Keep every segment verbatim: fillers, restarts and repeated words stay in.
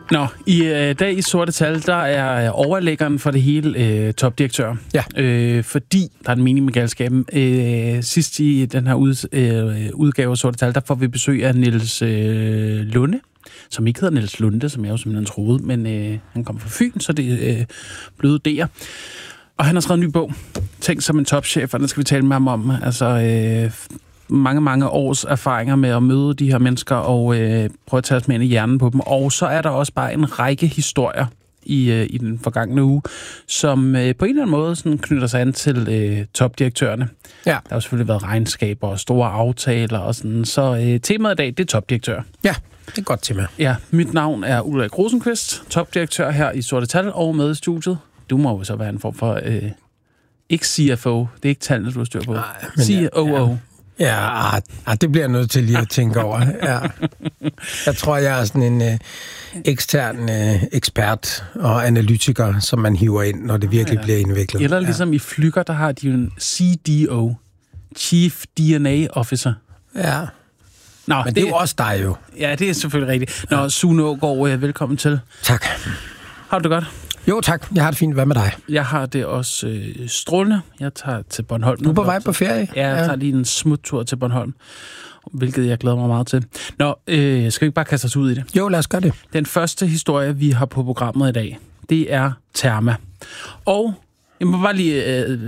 Nå, i øh, dag i Sorte Tal, der er overlæggeren for det hele øh, topdirektør. Ja. Øh, fordi der er en mening med galskaben. Øh, sidst i den her ud, øh, udgave af Sorte Tal, der får vi besøg af Niels øh, Lunde, som ikke hedder Niels Lunde, som jeg jo simpelthen troede, men øh, han kommer fra Fyn, så det er øh, bløde D'er. Og han har skrevet en ny bog, Tænk som en topchef, og den skal vi tale med ham om. Altså øh, mange, mange års erfaringer med at møde de her mennesker og øh, prøve at tage os med ind i hjernen på dem. Og så er der også bare en række historier i, øh, i den forgangne uge, som øh, på en eller anden måde sådan knytter sig an til øh, topdirektørerne. Ja. Der har selvfølgelig været regnskaber og store aftaler og sådan. Så øh, temaet i dag, det er topdirektør. Ja, det er godt tema. Ja, mit navn er Ulrik Rosenqvist, topdirektør her i Sorte Tal og med i studiet. Du må jo så være en form for... Øh, ikke C F O, det er ikke tallene, du har styr på. Nej, C O O. Ja, ja, ja, det bliver jeg nødt til lige at tænke over. Ja. Jeg tror, jeg er sådan en øh, ekstern øh, ekspert og analytiker, som man hiver ind, når det virkelig ja. bliver indviklet. Eller ligesom ja. i Flügger, der har de jo en C D O, Chief D N A Officer. Ja, Nå, men det, det er jo også dig jo. Ja, det er selvfølgelig rigtigt. Nå, ja. Sune Aagaard, velkommen til. Tak. Har du det godt? Jo, tak. Jeg har det fint. Hvad med dig? Jeg har det også øh, strålende. Jeg tager til Bornholm. Du er på vej på ferie? Ja, jeg tager lige en smuttur til Bornholm, hvilket jeg glæder mig meget til. Nå, øh, skal vi ikke bare kaste os ud i det? Jo, lad os gøre det. Den første historie, vi har på programmet i dag, det er Terma. Og jeg må bare lige øh,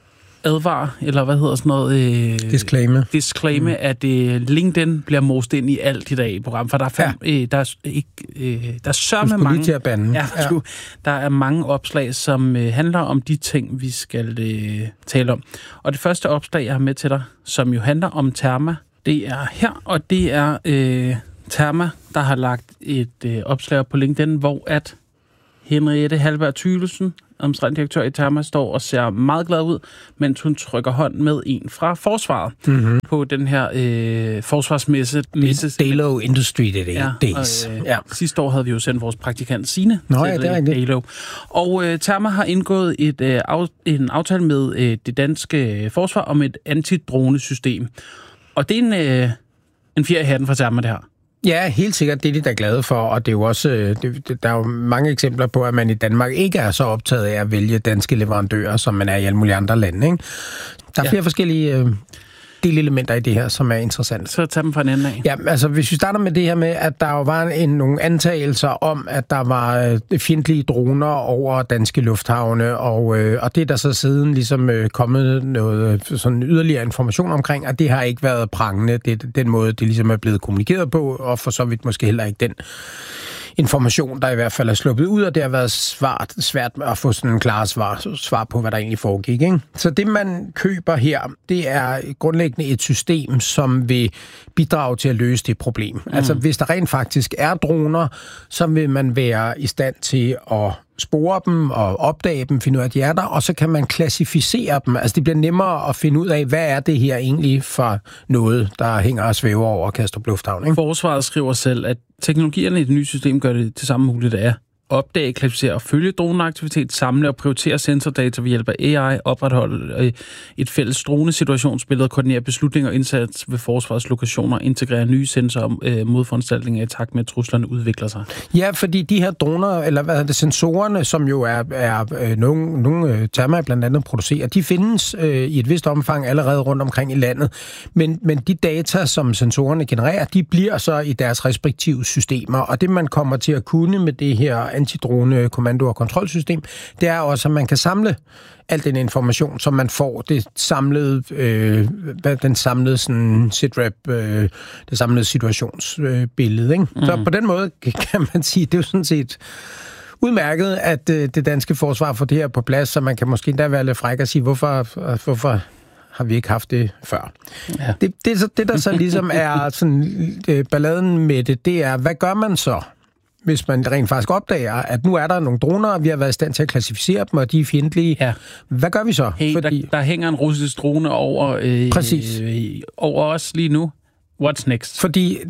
advare, eller hvad hedder sådan noget? Øh, disclaimer. Disclaimer, mm. at øh, LinkedIn bliver most ind i alt i dag i programmet, for der er, fem, ja. øh, der er, ikke, øh, der er sørme mange... lige til at bande. Ja, ja. Sku, der er mange opslag, som øh, handler om de ting, vi skal øh, tale om. Og det første opslag, jeg har med til dig, som jo handler om Terma, det er her, og det er øh, Terma, der har lagt et øh, opslag på LinkedIn, hvor at Henriette Halberg Thygesen, administrerende direktør i Terma, står og ser meget glad ud, mens hun trykker hånd med en fra forsvaret mm-hmm. på den her øh, forsvarsmesse. Dalo Industry Day. Ja, Days. Og, øh, ja. Sidste år havde vi jo sendt vores praktikant Signe Nå, til ja, det er Dalo. Og øh, Terma har indgået et, øh, af, en aftale med øh, det danske forsvar om et antidronesystem. Og det er en, øh, en fjer i hatten fra Terma, det her. Ja, helt sikkert. Det er de da glade for, og det er jo også, det, det, der er jo mange eksempler på, at man i Danmark ikke er så optaget af at vælge danske leverandører, som man er i alle mulige andre lande, ikke? Der er ja. flere forskellige øh, delelementer i det her, som er interessant. Så tag dem fra en ende af. Ja, altså hvis vi starter med det her med, at der jo var en, nogle antagelser om, at der var øh, fjendtlige droner over danske lufthavne, og, øh, og det er der så siden ligesom øh, kommet noget sådan yderligere information omkring, at det har ikke været prangende. Det er den måde, det ligesom er blevet kommunikeret på, og for så vidt måske heller ikke den information, der i hvert fald er sluppet ud, og det har været svært, svært at få sådan en klar svar, svar på, hvad der egentlig foregik, ikke? Så det, man køber her, det er grundlæggende et system, som vil bidrage til at løse det problem. Mm. Altså, hvis der rent faktisk er droner, så vil man være i stand til at spore dem og opdage dem, finde ud af, at de er der, og så kan man klassificere dem. Altså, det bliver nemmere at finde ud af, hvad er det her egentlig for noget, der hænger og svæver over Kastrup Lufthavn, ikke? Forsvaret skriver selv, at teknologierne i det nye system gør det til samme muligt, det er opdage, klassificere og følge droneaktivitet, samle og prioritere sensordata ved hjælp af A I, opretholde et fælles dronesituationsbillede, koordinere beslutninger og indsats ved forsvarets lokationer, integrere nye sensorer og øh, modforanstaltninger i takt med, at truslerne udvikler sig. Ja, fordi de her droner, eller hvad er det, sensorerne, som jo er, er øh, nogle, nogle øh, Terma blandt andet producerer, de findes øh, i et vist omfang allerede rundt omkring i landet. Men, men de data, som sensorerne genererer, de bliver så i deres respektive systemer, og det man kommer til at kunne med det her antidrone kommando- og kontrolsystem, det er også, at man kan samle al den information, som man får, det samlede, øh, den samlede sådan sitrep, øh, det samlede situationsbillede, ikke? Mm. Så på den måde kan man sige, det er jo sådan set udmærket, at øh, det danske forsvar får det her på plads, så man kan måske endda være lidt fræk og sige, hvorfor, hvorfor har vi ikke haft det før. Ja. Det, det, det, der så ligesom er sådan, øh, balladen med det, det er, hvad gør man så, hvis man rent faktisk opdager, at nu er der nogle droner, og vi har været i stand til at klassificere dem, og de er fjendtlige. Ja. Hvad gør vi så? Hey, Fordi... der, der hænger en russisk drone over, øh, Præcis. Øh, over os lige nu. What's next? Fordi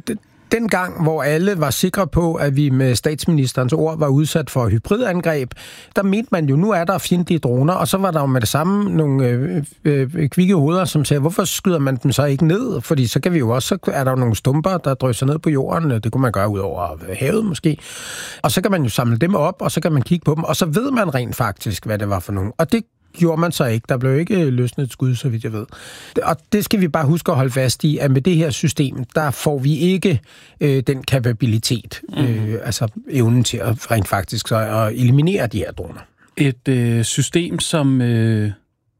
Den gang, hvor alle var sikre på, at vi med statsministerens ord var udsat for hybridangreb, der mente man jo, nu er der fjendtlige droner, og så var der jo med det samme nogle øh, øh, kvikke hoveder, som sagde, hvorfor skyder man dem så ikke ned? Fordi så kan vi jo også, så er der jo nogle stumper, der drysser ned på jorden, det kunne man gøre ud over havet måske, og så kan man jo samle dem op, og så kan man kigge på dem, og så ved man rent faktisk, hvad det var for nogen. Og det gjorde man så ikke. Der blev ikke løsnet et skud, så vidt jeg ved. Og det skal vi bare huske at holde fast i, at med det her system, der får vi ikke øh, den kapabilitet, mm. øh, altså evnen til at rent faktisk så at eliminere de her droner. Et øh, system, som øh,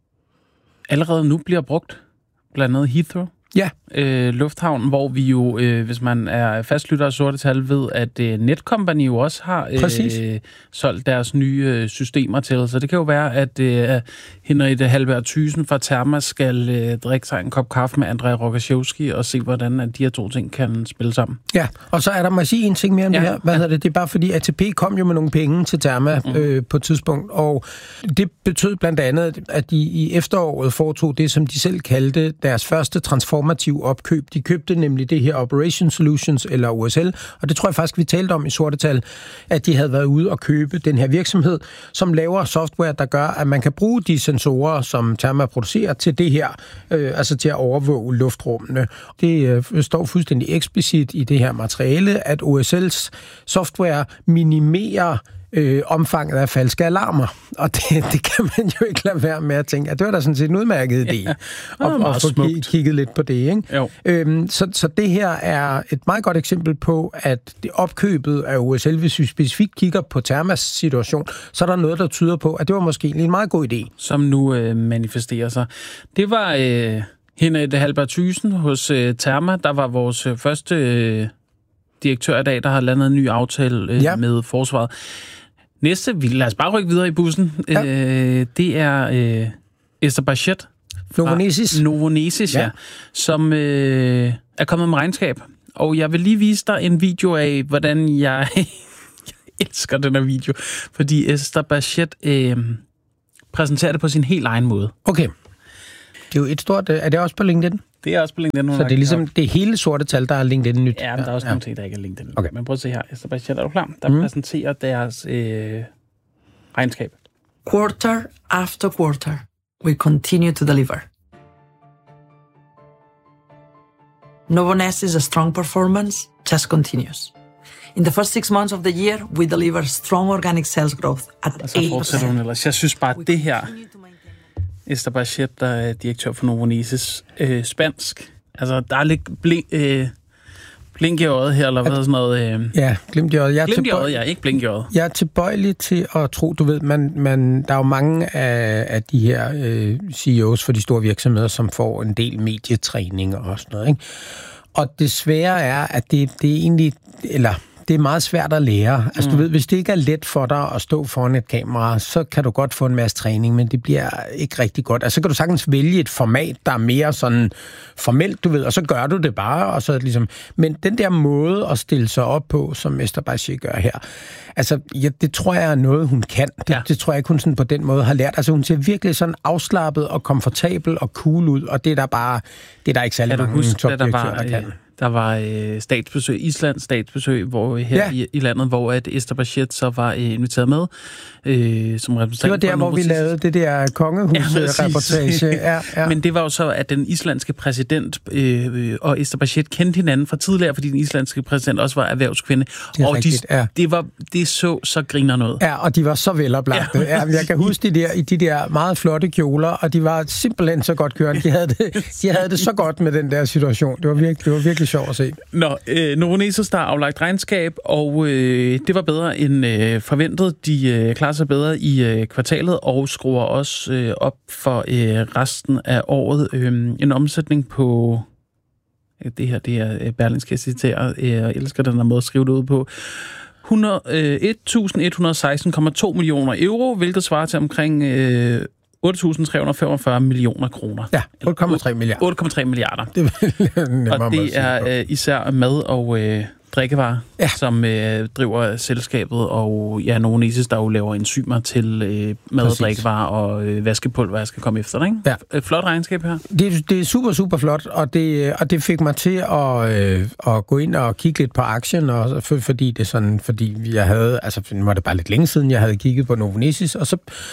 allerede nu bliver brugt, blandt andet Heathrow. Ja. Øh, lufthavn, hvor vi jo, øh, hvis man er fastlytter af Sorte Tal, ved, at øh, Netcompany jo også har øh, solgt deres nye øh, systemer til. Så det kan jo være, at øh, Henriette Halberg Thyssen fra Therma skal øh, drikke sig en kop kaffe med Andrej Rogaczewski og se, hvordan at de her to ting kan spille sammen. Ja, og så er der, må jeg sige en ting mere om ja. det her. Hvad ja. hedder det? Det er bare fordi, A T P kom jo med nogle penge til Therma mm. øh, på et tidspunkt, og det betød blandt andet, at de i efteråret foretog det, som de selv kaldte deres første transformative opkøb. De købte nemlig det her Operation Solutions, eller O S L, og det tror jeg faktisk, vi talte om i Sorte Tal, at de havde været ude og købe den her virksomhed, som laver software, der gør, at man kan bruge de sensorer, som Therma producerer, til det her, øh, altså til at overvåge luftrummene. Det øh, står fuldstændig eksplicit i det her materiale, at O S L's software minimerer Øh, omfanget af falske alarmer. Og det, det kan man jo ikke lade være med at tænke, at det var da sådan set en udmærket idé. Ja, og, og få k- kigget lidt på det, ikke? Øhm, så, så det her er et meget godt eksempel på, at det opkøbet af O S L, hvis vi specifikt kigger på Thermas situation, så er der noget, der tyder på, at det var måske en meget god idé. Som nu øh, manifesterer sig. Det var øh, Henriette Halberg Thyssen hos øh, Therma, der var vores øh, første øh, direktør i dag, der har landet en ny aftale øh, ja. med forsvaret. Næste, vi lad os bare rykke videre i bussen. Ja. Øh, det er øh, Esther Bachet Novonesis, Novonesis ja. ja, som øh, er kommet med regnskab. Og jeg vil lige vise dig en video af, hvordan jeg, jeg elsker den her video, fordi Esther Bachet øh, præsenterer det på sin helt egen måde. Okay. Det er jo et stort... Er det også på LinkedIn? Det er også på LinkedIn. Så det er ligesom det hele Sorte Tal, der er LinkedIn nyt? Ja, men der er også ja. nogle ting, der ikke er LinkedIn. Okay. Men prøv at se her. Esther Bachet, er du klar? Der mm. præsenterer deres øh, regnskab. Quarter after quarter, we continue to deliver. Novonesis' strong performance just continues. In the first six months of the year, we deliver strong organic sales growth at eight percent. Jeg synes bare, at det her... Esther Bachet, der er direktør for Novonesis, øh, spansk. Altså, der er lidt blink, øh, blink i øjet her, eller hvad sådan noget. Øh. Ja, glimt i øjet. Jeg glimt i øjet, ja, ikke blink i øjet. Jeg er tilbøjelig til at tro, du ved, man, man, der er jo mange af, af de her øh, C E O's for de store virksomheder, som får en del medietræning og sådan noget, ikke? Og det svære er, at det, det er egentlig, eller... Det er meget svært at lære. Altså, mm. du ved, hvis det ikke er let for dig at stå foran et kamera, så kan du godt få en masse træning, men det bliver ikke rigtig godt. Altså, så kan du sagtens vælge et format, der er mere sådan formelt, du ved, og så gør du det bare, og så ligesom... Men den der måde at stille sig op på, som Esther Bachet gør her, altså, ja, det tror jeg er noget, hun kan. Det, ja. det tror jeg ikke, hun sådan på den måde har lært. Altså, hun ser virkelig sådan afslappet og komfortabel og cool ud, og det er der bare... Det er der ikke særlig mange topdirektører, der kan. Der var øh, statsbesøg, Islands statsbesøg, hvor her ja. i, i landet, hvor at Esther Bachet så var øh, inviteret med øh, som repræsentant. Det var der, hvor vi lavede det der kongehus-reportage. Ja, ja, ja. Men det var jo så, at den islandske præsident øh, og Esther Bachet kendte hinanden fra tidligere, fordi den islandske præsident også var erhvervskvinde. Og rigtigt, de, ja. det, var, det så så griner noget. Ja, og de var så veloplagte. Ja. Ja, jeg kan huske de der, i de der meget flotte kjoler, og de var simpelthen så godt kørende. De havde det, de havde det så godt med den der situation. Det var virkelig, det var virkelig sjovt at se. Nå, øh, Novonesis, der har aflagt regnskab, og øh, det var bedre end øh, forventet. De øh, klarer sig bedre i øh, kvartalet, og skruer også øh, op for øh, resten af året. Øh, en omsætning på... Øh, det her, det er øh, Berlingske citere. Øh, jeg elsker den her måde at skrive det ud på. et tusind et hundrede og seksten komma to millioner euro, hvilket svarer til omkring... Øh, otte tusind tre hundrede og femogfyrre millioner kroner. Ja, otte komma tre milliarder. otte komma tre milliarder. Det er og det er øh, især mad og øh, drikkevarer, ja. som øh, driver selskabet, og ja, Novonesis, der jo laver enzymer til øh, mad og drikkevarer og øh, vaskepulver, jeg skal komme efter, ikke? Ja. Et flot regnskab her. Det, det er super, super flot, og det, og det fik mig til at, øh, at gå ind og kigge lidt på aktien, og for, fordi det sådan, fordi jeg havde, altså nu var det bare lidt længe siden, jeg havde kigget på Novonesis, og så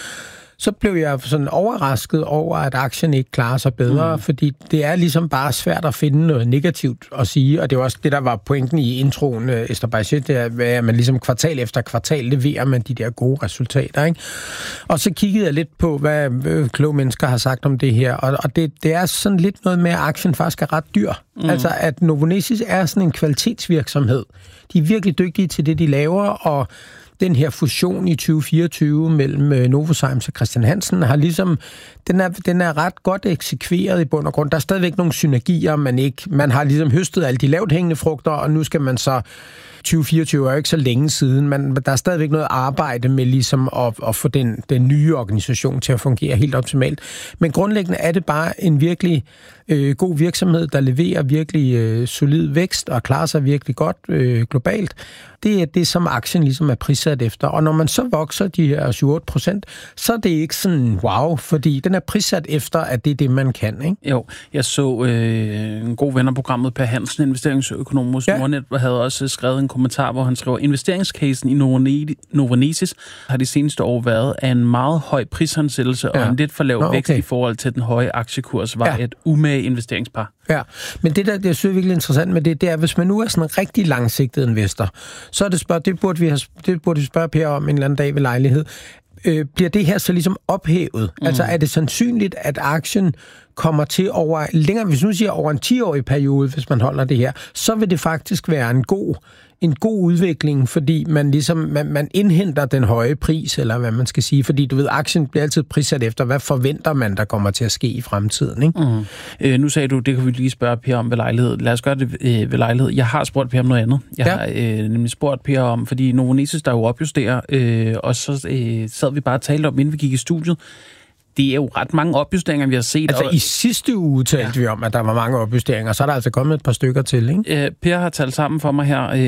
så blev jeg sådan overrasket over, at aktien ikke klarer sig bedre, mm. fordi det er ligesom bare svært at finde noget negativt at sige, og det var også det, der var pointen i introen, Esther Baiget, det er, at man ligesom kvartal efter kvartal leverer man de der gode resultater, ikke? Og så kiggede jeg lidt på, hvad kloge mennesker har sagt om det her, og, og det, det er sådan lidt noget med, at aktien faktisk er ret dyr. Mm. Altså, at Novonesis er sådan en kvalitetsvirksomhed. De er virkelig dygtige til det, de laver, og den her fusion i tyve fireogtyve mellem Novozymes og Christian Hansen har ligesom, den er, den er ret godt eksekveret i bund og grund. Der er stadigvæk nogle synergier, man ikke, man har ligesom høstet alle de lavt hængende frugter, og nu skal man så, tyve fireogtyve er jo ikke så længe siden, men der er stadigvæk noget arbejde med ligesom at, at få den, den nye organisation til at fungere helt optimalt. Men grundlæggende er det bare en virkelig øh, god virksomhed, der leverer virkelig øh, solid vækst og klarer sig virkelig godt øh, globalt. Det er det, som aktien ligesom er prissat efter. Og når man så vokser de her syv otte procent, så er det ikke sådan wow, fordi den er prissat efter, at det er det, man kan, ikke? Jo, jeg så øh, en god ven af programmet, Per Hansen, investeringsøkonom hos ja. Nordnet, havde også skrevet en kommentar, hvor han skriver, investeringscasen i Novonesis har de seneste år været af en meget høj prisansættelse ja. Og en lidt for lav Nå, okay. vækst i forhold til den høje aktiekurs, var ja. Et umage investeringspar. Ja, men det der, det jeg synes virkelig interessant med det, det er, at hvis man nu er sådan en rigtig langsigtet investor, så er det spørg, det burde vi have, det burde vi spørge Per om en eller anden dag ved lejlighed. Øh, bliver det her så ligesom ophævet? Mm. Altså er det sandsynligt, at aktien kommer til over længere, hvis nu siger over en ti-årig periode, hvis man holder det her, så vil det faktisk være en god en god udvikling, fordi man ligesom man, man indhenter den høje pris, eller hvad man skal sige, fordi du ved, aktien bliver altid prissat efter, hvad forventer man, der kommer til at ske i fremtiden, ikke? Mm. Øh, nu sagde du, det kan vi lige spørge Per om ved lejlighed. Lad os gøre det øh, ved lejlighed. Jeg har spurgt Per om noget andet. Jeg ja. har øh, nemlig spurgt Per om, fordi Novonesis, der jo opjusterer, øh, og så øh, sad vi bare og talte om, inden vi gik i studiet. Det er jo ret mange opjusteringer, vi har set. Altså, og i sidste uge talte ja. vi om, at der var mange opjusteringer, så er der altså kommet et par stykker til, ikke? Øh, Per har talt sammen for mig her. Øh,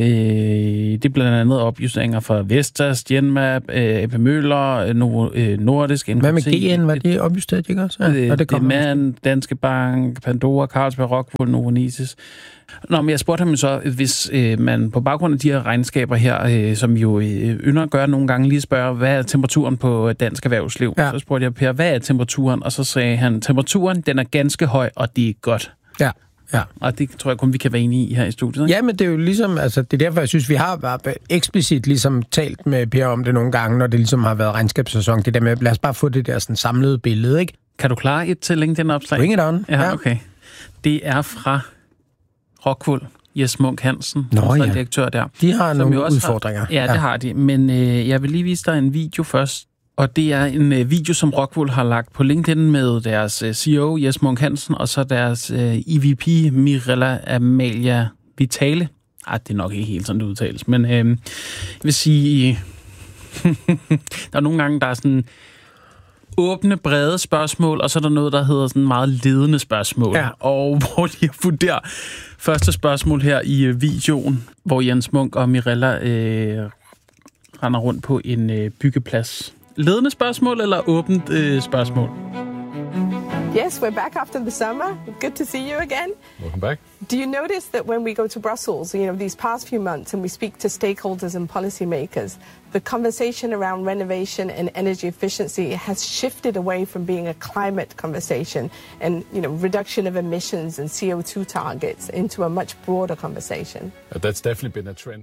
det er blandt andet opjusteringer fra Vestas, Genmab, øh, A P Møller, Novo, øh, Nordisk. Hvad med G N? Var det opjusteret, ikke også? Ja, øh, det Demand, Danske Bank, Pandora, Carlsberg, Rockwool, Novonesis. Nå, men jeg spurgte ham så, hvis øh, man på baggrund af de her regnskaber her, øh, som jo øh, ynder at gøre nogle gange, lige spørger, hvad er temperaturen på dansk erhvervsliv? Ja. Så spurgte jeg Per, hvad er temperaturen? Og så sagde han, temperaturen, den er ganske høj, og det er godt. Ja. Ja. Og det tror jeg kun, vi kan være enige i her i studiet. Ikke? Ja, men det er jo ligesom, altså det er derfor, jeg synes, vi har eksplicit ligesom talt med Per om det nogle gange, når det ligesom har været regnskabssæson. Det der med, lad os bare få det der sådan samlede billede, ikke? Kan du klare et til LinkedIn-opslag? Bring it on. Ja, okay. Det er fra Rockwool, Jes Munk Hansen, direktør der. De har nogle udfordringer. Har, ja, ja, det har de. Men øh, jeg vil lige vise dig en video først. Og det er en øh, video, som Rockwool har lagt på LinkedIn med deres øh, C E O, Jes Munk Hansen, og så deres øh, E V P, Mirella Amalia Vitale. Ej, det er nok ikke helt sådan, det udtales. Men øh, jeg vil sige, der er nogle gange, der er sådan åbne, brede spørgsmål, og så er der noget, der hedder sådan meget ledende spørgsmål. Ja. Og hvor de har vurderet første spørgsmål her i videoen, hvor Jens Munk og Mirella øh, render rundt på en øh, byggeplads. Ledende spørgsmål eller åbent øh, spørgsmål? Yes, we're back after the summer. Good to see you again. Welcome back. Do you notice that when we go to Brussels, you know, these past few months, and we speak to stakeholders and policymakers, the conversation around renovation and energy efficiency has shifted away from being a climate conversation and, you know, reduction of emissions and C O two targets into a much broader conversation? That's definitely been a trend.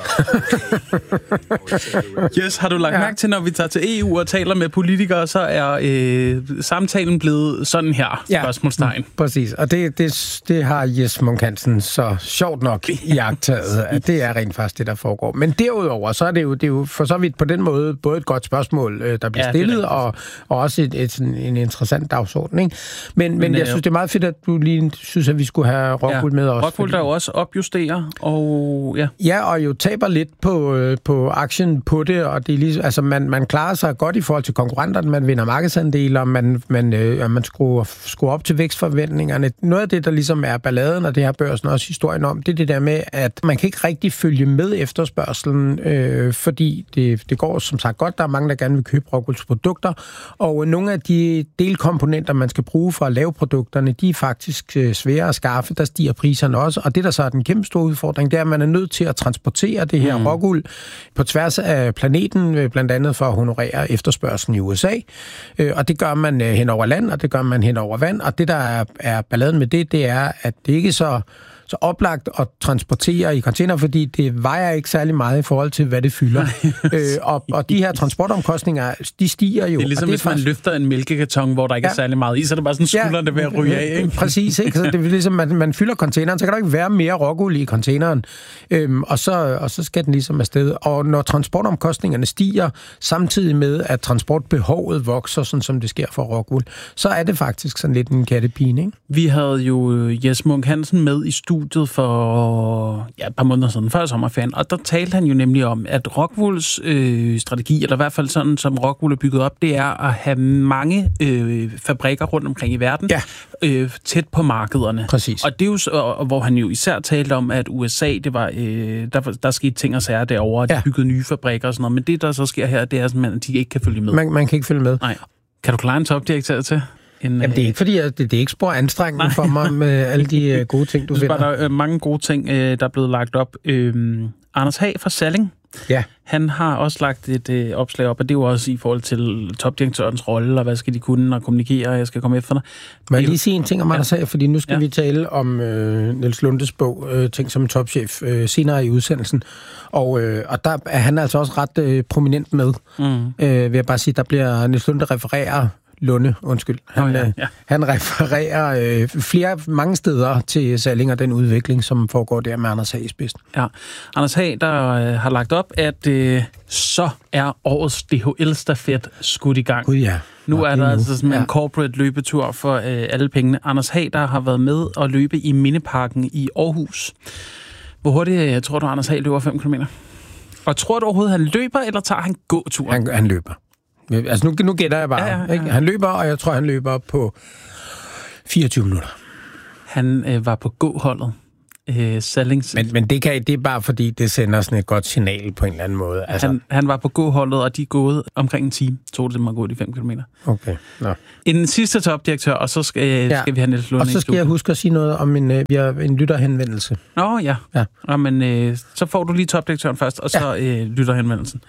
Yes, har du lagt ja. mærke til, når vi tager til E U og taler med politikere, så er øh, samtalen blevet sådan her, ja. spørgsmålstegn. Mm, præcis, og det, det, det har Jes Munk Hansen så sjovt nok iagttaget, at det er rent faktisk det, der foregår. Men derudover, så er det jo, det er jo for så vidt på den måde både et godt spørgsmål, der bliver ja, stillet, og, og også et, et, sådan, en interessant dagsorden. Ikke? Men, men, men jeg øh, synes, det er meget fedt, at du lige synes, at vi skulle have Rockwool ja, med også. Rockwool, fordi der jo også opjusterer, og ja. Ja, og jo taber lidt på, øh, på aktien på det, og det er ligesom, altså man, man klarer sig godt i forhold til konkurrenterne, man vinder markedsandele, og man, man, øh, man skruer, skruer op til vækstforventningerne. Noget af det, der ligesom er balladen, og det her børsen også historien om, det er det der med, at man kan ikke rigtig følge med efterspørgselen, øh, fordi det, det går som sagt godt. Der er mange, der gerne vil købe Rockwools produkter, og nogle af de delkomponenter, man skal bruge for at lave produkterne, de er faktisk øh, svære at skaffe. Der stiger priserne også, og det, der så er den kæmpe store udfordring, det er, at man er nødt til at transportere det her mm. råguld på tværs af planeten, blandt andet for at honorere efterspørgslen i U S A. Og det gør man hen over land, og det gør man hen over vand. Og det, der er, er balladen med det, det er, at det ikke er så så oplagt at transportere i container, fordi det vejer ikke særlig meget i forhold til, hvad det fylder. øh, og, og de her transportomkostninger, de stiger jo. Det er ligesom, det er hvis man faktisk... løfter en mælkekarton, hvor der ikke ja. er særlig meget i, så er det bare sådan skuldrene ved at ryge af, ikke? Præcis, ikke? Så det er ligesom, man, man fylder containeren, så kan der ikke være mere råguld i containeren, øhm, og, så, og så skal den ligesom afsted. Og når transportomkostningerne stiger, samtidig med, at transportbehovet vokser, sådan som det sker for råguld, så er det faktisk sådan lidt en kattepine, ikke? Vi havde jo Jes Munk Hansen med i studiet for ja, et par måneder siden, før sommerferien, og der talte han jo nemlig om, at Rockwools øh, strategi, eller i hvert fald sådan, som Rockwool er bygget op, det er at have mange øh, fabrikker rundt omkring i verden, ja. øh, tæt på markederne. Præcis. Og det er jo så, og, hvor han jo især talte om, at U S A, det var, øh, der, der skete ting og sager derovre, og de ja. byggede nye fabrikker og sådan noget, men det, der så sker her, det er sådan, at de ikke kan følge med. Man, man kan ikke følge med. Nej. Kan du klare en topdirektør til? En, Jamen, det er ikke fordi, at det, det er ikke spor anstrengende for mig med alle de gode ting, du finder. Der er mange gode ting, der er blevet lagt op. Øhm, Anders Hag fra Salling, ja. han har også lagt et øh, opslag op, og det er jo også i forhold til topdirektørens rolle, og hvad skal de kunne og kommunikere, og jeg skal komme efter dig. Må jeg lige sige en ting om Anders Hag, fordi nu skal ja. vi tale om øh, Niels Lundes bog, øh, Ting som en topchef, øh, senere i udsendelsen. Og, øh, og der er han altså også ret øh, prominent med. Mm. Øh, vil jeg bare sige, der bliver Niels Lunde refererer Lunde, undskyld. Han, oh, ja, ja. han refererer øh, flere, mange steder til Salling og den udvikling, som foregår der med Anders Hag i spidsen. Ja, Anders Hag, der øh, har lagt op, at øh, så er årets D H L-stafet skudt i gang. Gud ja. Nu er der nu. altså sådan ja. en corporate løbetur for øh, alle pengene. Anders Hag, der har været med at løbe i Mindeparken i Aarhus. Hvor hurtigt øh, tror du, Anders Hag løber fem kilometer? Og tror du overhovedet, han løber, eller tager han gåturen? Han, han løber. Altså nu, nu gætter jeg bare. Ja, ja, ja. Ikke? Han løber, og jeg tror, han løber på fireogtyve minutter. Han øh, var på gåholdet. Øh, Sallings... Men, men det, kan, det er bare fordi, det sender sådan et godt signal på en eller anden måde. Altså... Han, han var på gåholdet, og de er gået omkring en time. Tog det dem at gå de fem kilometer. Okay. Nå. En sidste topdirektør, og så skal, ja. skal vi have Niels Lunde. Og så skal jeg huske at sige noget om en, øh, vi har en lytterhenvendelse. Nå ja. ja. Jamen, øh, så får du lige topdirektøren først, og så ja. øh, lytterhenvendelsen.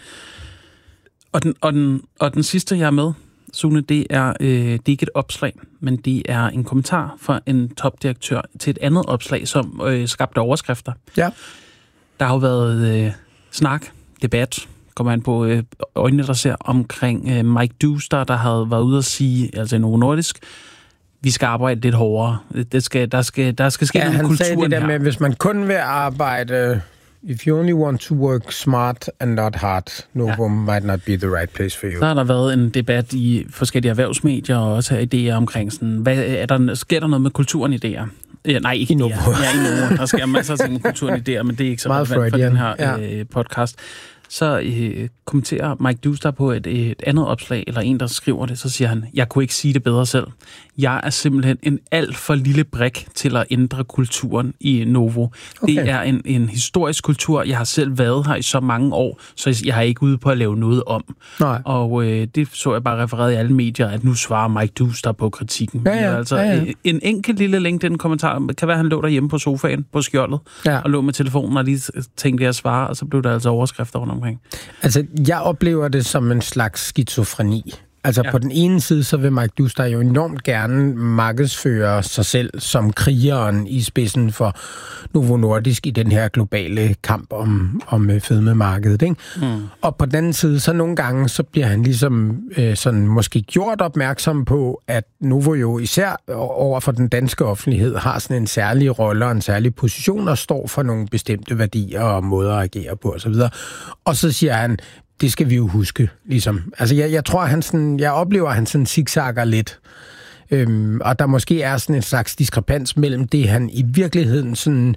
Og den, og, den, og den sidste, jeg er med, Sune, det er, øh, det er ikke et opslag, men det er en kommentar fra en topdirektør til et andet opslag, som øh, skabte overskrifter. Ja. Der har jo været øh, snak, debat, kommer man på øh, øjnene, der ser omkring øh, Mike Duster, der havde været ude at sige, altså i Novo Nordisk, vi skal arbejde lidt hårdere. Det skal, der, skal, der skal ske ja, noget med kulturen her. Han sagde det der med, hvis man kun vil arbejde... If you only want to work smart and not hard, Novo ja. might not be the right place for you. Så har der været en debat i forskellige erhvervsmedier og også her idéer omkring sådan, hvad, er der, sker der noget med kulturen idéer? Ja, nej, ikke i Novo. Ja, i Novo. Der sker masser af ting med kulturen idéer, men det er ikke så meget for den her ja. øh, podcast. Så øh, kommenterer Mike Duster på et, et andet opslag, eller en, der skriver det, så siger han, jeg kunne ikke sige det bedre selv. Jeg er simpelthen en alt for lille brik til at ændre kulturen i Novo. Okay. Det er en, en historisk kultur. Jeg har selv været her i så mange år, så jeg har ikke ude på at lave noget om. Nej. Og øh, det så jeg bare refereret i alle medier, at nu svarer Mike Duster på kritikken. Ja, ja, altså, ja, ja. En enkelt lille LinkedIn-kommentar, kan være, han lå derhjemme på sofaen, på skjoldet, ja. og lå med telefonen, og lige tænkte jeg at svare, og så blev der altså overskrifter rundt omkring. Altså, jeg oplever det som en slags skizofreni. Altså, ja. på den ene side, så vil Mike Duster jo enormt gerne markedsføre sig selv som krigeren i spidsen for Novo Nordisk i den her globale kamp om, om fedmemarkedet, ikke? Mm. Og på den anden side, så nogle gange, så bliver han ligesom øh, sådan måske gjort opmærksom på, at Novo jo især over for den danske offentlighed har sådan en særlig rolle og en særlig position og står for nogle bestemte værdier og måder at agere på osv. Og så siger han, det skal vi jo huske, ligesom. Altså, jeg, jeg tror, han sådan, jeg oplever, at han sådan zigzagger lidt. Øhm, og der måske er sådan en slags diskrepans mellem det, han i virkeligheden sådan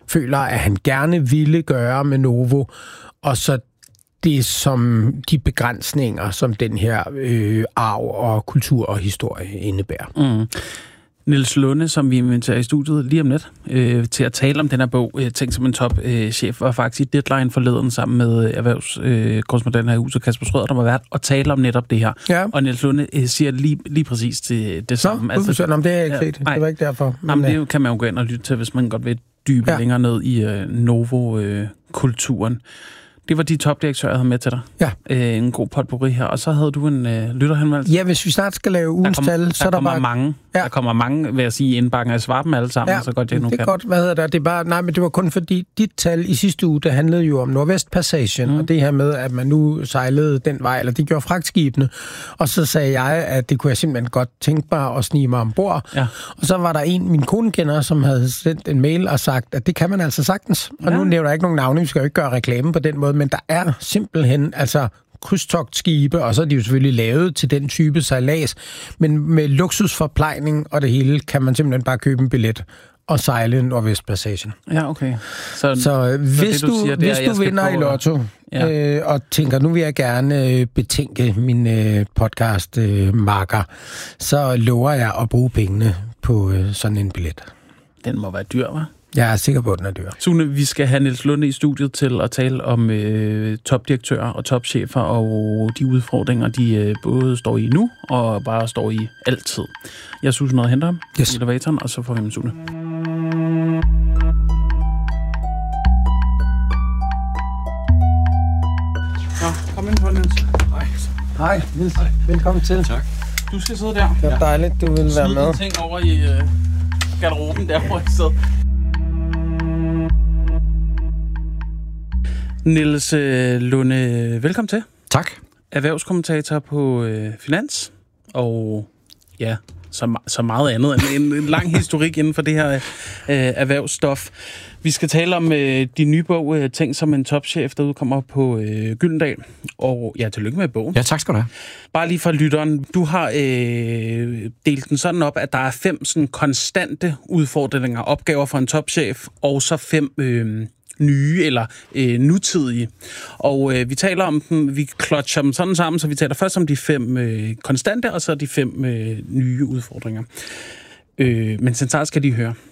føler, at han gerne ville gøre med Novo, og så det som de begrænsninger, som den her øh, arv og kultur og historie indebærer. Mm. Niels Lunde, som vi inviterer i studiet lige om lidt, øh, til at tale om den her bog, øh, Tænk som en top-chef, øh, var faktisk i Deadline forleden sammen med erhvervskorrespondenten øh, her i huset, Kasper Schrøder, der var vært, og tale om netop det her. Ja. Og Niels Lunde øh, siger lige, lige præcis det, det samme. Nå, altså, om det er ikke ja, set. Det var ikke derfor. Men, jamen, det kan man jo gå ind og lytte til, hvis man godt vil dybe ja. længere ned i øh, Novo-kulturen. Øh, Det var de topdirektører, jeg havde med til dig. Ja. Øh, en god potpourri her. Og så havde du en øh, lytterhenvendelse. Ja, hvis vi snart skal lave ugens tal, så er der kommer bare... mange. Ja. Der kommer mange, vil jeg sige, indbakken. Jeg svarer dem alle sammen, ja, så godt jeg nu det er kan. godt. Hvad hedder det? Det er bare... Nej, men det var kun fordi, dit tal i sidste uge, det handlede jo om Nordvestpassagen, mm. og det her med, at man nu sejlede den vej, eller de gjorde fragtskibene. Og så sagde jeg, at det kunne jeg simpelthen godt tænke mig at snige mig ombord. Ja. Og så var der en, min kone kender, som havde sendt en mail og sagt, at det kan man altså sagtens. Og ja. nu nævner jeg ikke nogen navne, vi skal jo ikke gøre reklame på den måde, men der er simpelthen altså krydstogtskibe, og så er de jo selvfølgelig lavet til den type sejlads, men med luksusforplejning og det hele, kan man simpelthen bare købe en billet og sejle Nordvestpassagen. Ja, okay. Så, så hvis så det, du, du, siger, hvis er, du vinder prøve... i Lotto, ja. øh, og tænker, nu vil jeg gerne øh, betænke min øh, podcast-marker, øh, så lover jeg at bruge pengene på øh, sådan en billet. Den må være dyr, hva'? Jeg er sikker på, at den er dyr. Sune, vi skal have Niels Lunde i studiet til at tale om øh, topdirektører og topchefer og de udfordringer, de øh, både står i nu og bare står i altid. Jeg synes noget at hente ham yes. i elevatoren, og så får vi med Sune. Nå, kom ind på, Niels. Hej. Hej, Niels. Hej. Velkommen til. Tak. Du skal sidde der. Det er dejligt, du vil være med. Smid ting over i øh, garderoben der, hvor jeg sidder. Niels Lunde, velkommen til. Tak. Erhvervskommentator på øh, Finans, og ja, så, så meget andet. En, en, en lang historik inden for det her øh, erhvervsstof. Vi skal tale om øh, de nye bog, øh, Tænk som en topchef, der udkommer på øh, Gyldendal. Og ja, tillykke med bogen. Ja, tak skal du have. Bare lige for lytteren. Du har øh, delt den sådan op, at der er fem sådan konstante udfordringer, opgaver for en topchef, og så fem... Øh, nye eller øh, nutidige. Og øh, vi taler om dem, vi klotcher dem sådan sammen, så vi taler først om de fem øh, konstante, og så de fem øh, nye udfordringer. Øh, men centralt skal de høre,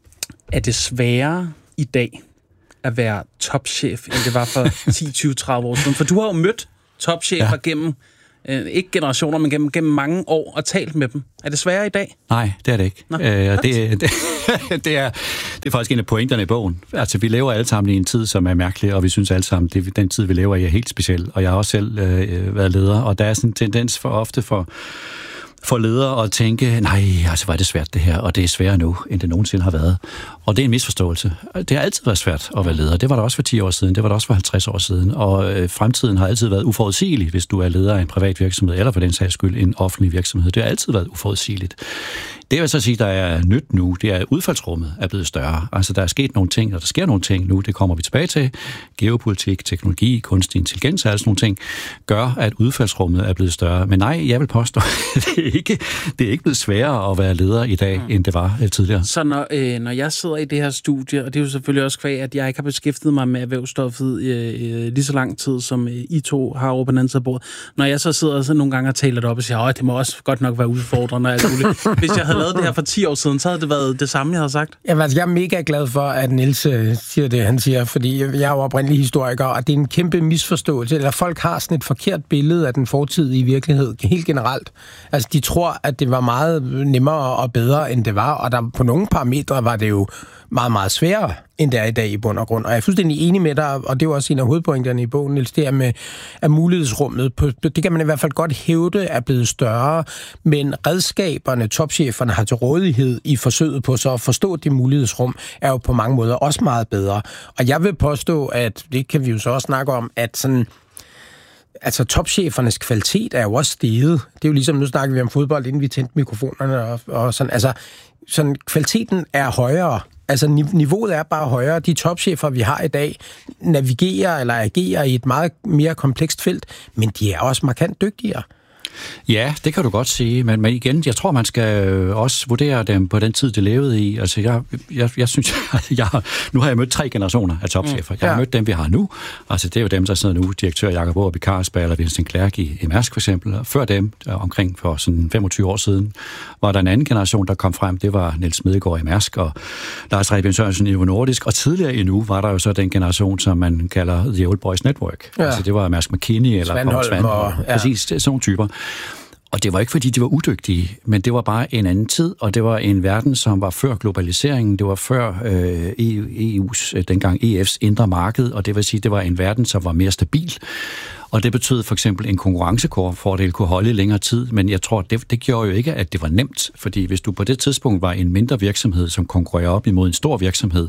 er det sværere i dag at være topchef, end det var for ti, tyve, tredive år siden? For du har jo mødt topchefer ja. gennem Øh, ikke generationer, men gennem, gennem mange år og talt med dem. Er det sværere i dag? Nej, det er det ikke. Øh, det, det, det, er, det er faktisk en af pointerne i bogen. Altså, vi lever alle sammen i en tid, som er mærkelig, og vi synes alle sammen, det, den tid, vi lever i, er helt speciel. Og jeg har også selv øh, været leder, og der er sådan en tendens for ofte for for ledere at tænke, nej, altså, hvor er det svært det her, og det er sværere nu, end det nogensinde har været. Og det er en misforståelse. Det har altid været svært at være leder. Det var det også for ti år siden, det var det også for halvtreds år siden, og øh, fremtiden har altid været uforudsigelig, hvis du er leder af en privat virksomhed, eller for den sags skyld en offentlig virksomhed. Det har altid været uforudsigeligt. Det vil så sige, der er nyt nu, det er, at udfaldsrummet er blevet større. Altså, der er sket nogle ting, og der sker nogle ting nu, det kommer vi tilbage til. Geopolitik, teknologi, kunstig intelligens og alle sådan nogle ting, gør, at udfaldsrummet er blevet større. Men nej, jeg vil påstå, det er ikke, det er ikke blevet sværere at være leder i dag, mm. end det var tidligere. Så når, øh, når jeg sidder i det her studie, og det er jo selvfølgelig også kvæg, at jeg ikke har beskæftiget mig med erhvervsstoffet øh, lige så lang tid, som øh, I to har over på den anden side af bordet. Når jeg så sidder så nogle gange og taler det op og siger, at det må også godt nok være udfordrende. Altså, hvis jeg havde lavet det her for ti år siden, så havde det været det samme, jeg havde sagt. Jamen, altså, jeg er mega glad for, at Niels øh, siger det, han siger, fordi jeg er jo oprindelig historiker, og det er en kæmpe misforståelse, eller folk har sådan et forkert billede af den fortidige virkelighed, helt generelt. Altså, de tror, at det var meget nemmere og bedre, end det var, og der på nogle parametre var det jo meget, meget sværere, end det er i dag i bund og grund. Og jeg er fuldstændig enig med dig, og det er jo også en af hovedpointerne i bogen, Niels, det er med at mulighedsrummet. På, det kan man i hvert fald godt hævde er blevet større, men redskaberne, topcheferne har til rådighed i forsøget på så at forstå det mulighedsrum, er jo på mange måder også meget bedre. Og jeg vil påstå, at det kan vi jo så også snakke om, at sådan altså topchefernes kvalitet er jo også steget. Det er jo ligesom, nu snakker vi om fodbold, inden vi tændte mikrofonerne og, og sådan, altså sådan, kvaliteten er højere. Altså niveauet er bare højere. De topchefer, vi har i dag, navigerer eller agerer i et meget mere komplekst felt, men de er også markant dygtigere. Ja, det kan du godt sige, men, men igen, jeg tror, man skal også vurdere dem på den tid, de levede i. Altså, jeg, jeg, jeg synes, jeg, nu har jeg mødt tre generationer af topchefer. Jeg har ja. mødt dem, vi har nu. Altså, det er jo dem, der sidder nu, direktør Jacob Aarup i Carlsberg, eller Vincent Clerc i, i Mærsk for eksempel. Og før dem, omkring for sådan femogtyve år siden, var der en anden generation, der kom frem. Det var Niels Smedegaard i Mærsk, og Lars Rebien Sørensen i Novo Nordisk. Og tidligere endnu var der jo så den generation, som man kalder The Old Boys Network. Ja. Altså, det var Mærsk McKinney, eller Svanholm, Svanholm, og, ja. præcis, sådan nogle typer. Og det var ikke, fordi de var udygtige, men det var bare en anden tid, og det var en verden, som var før globaliseringen, det var før øh, E U's, dengang E F's indre marked, og det vil sige, det var en verden, som var mere stabil. Og det betød for eksempel, en konkurrencefordel kunne holde i længere tid, men jeg tror, det, det gjorde jo ikke, at det var nemt, fordi hvis du på det tidspunkt var en mindre virksomhed, som konkurrerer op imod en stor virksomhed,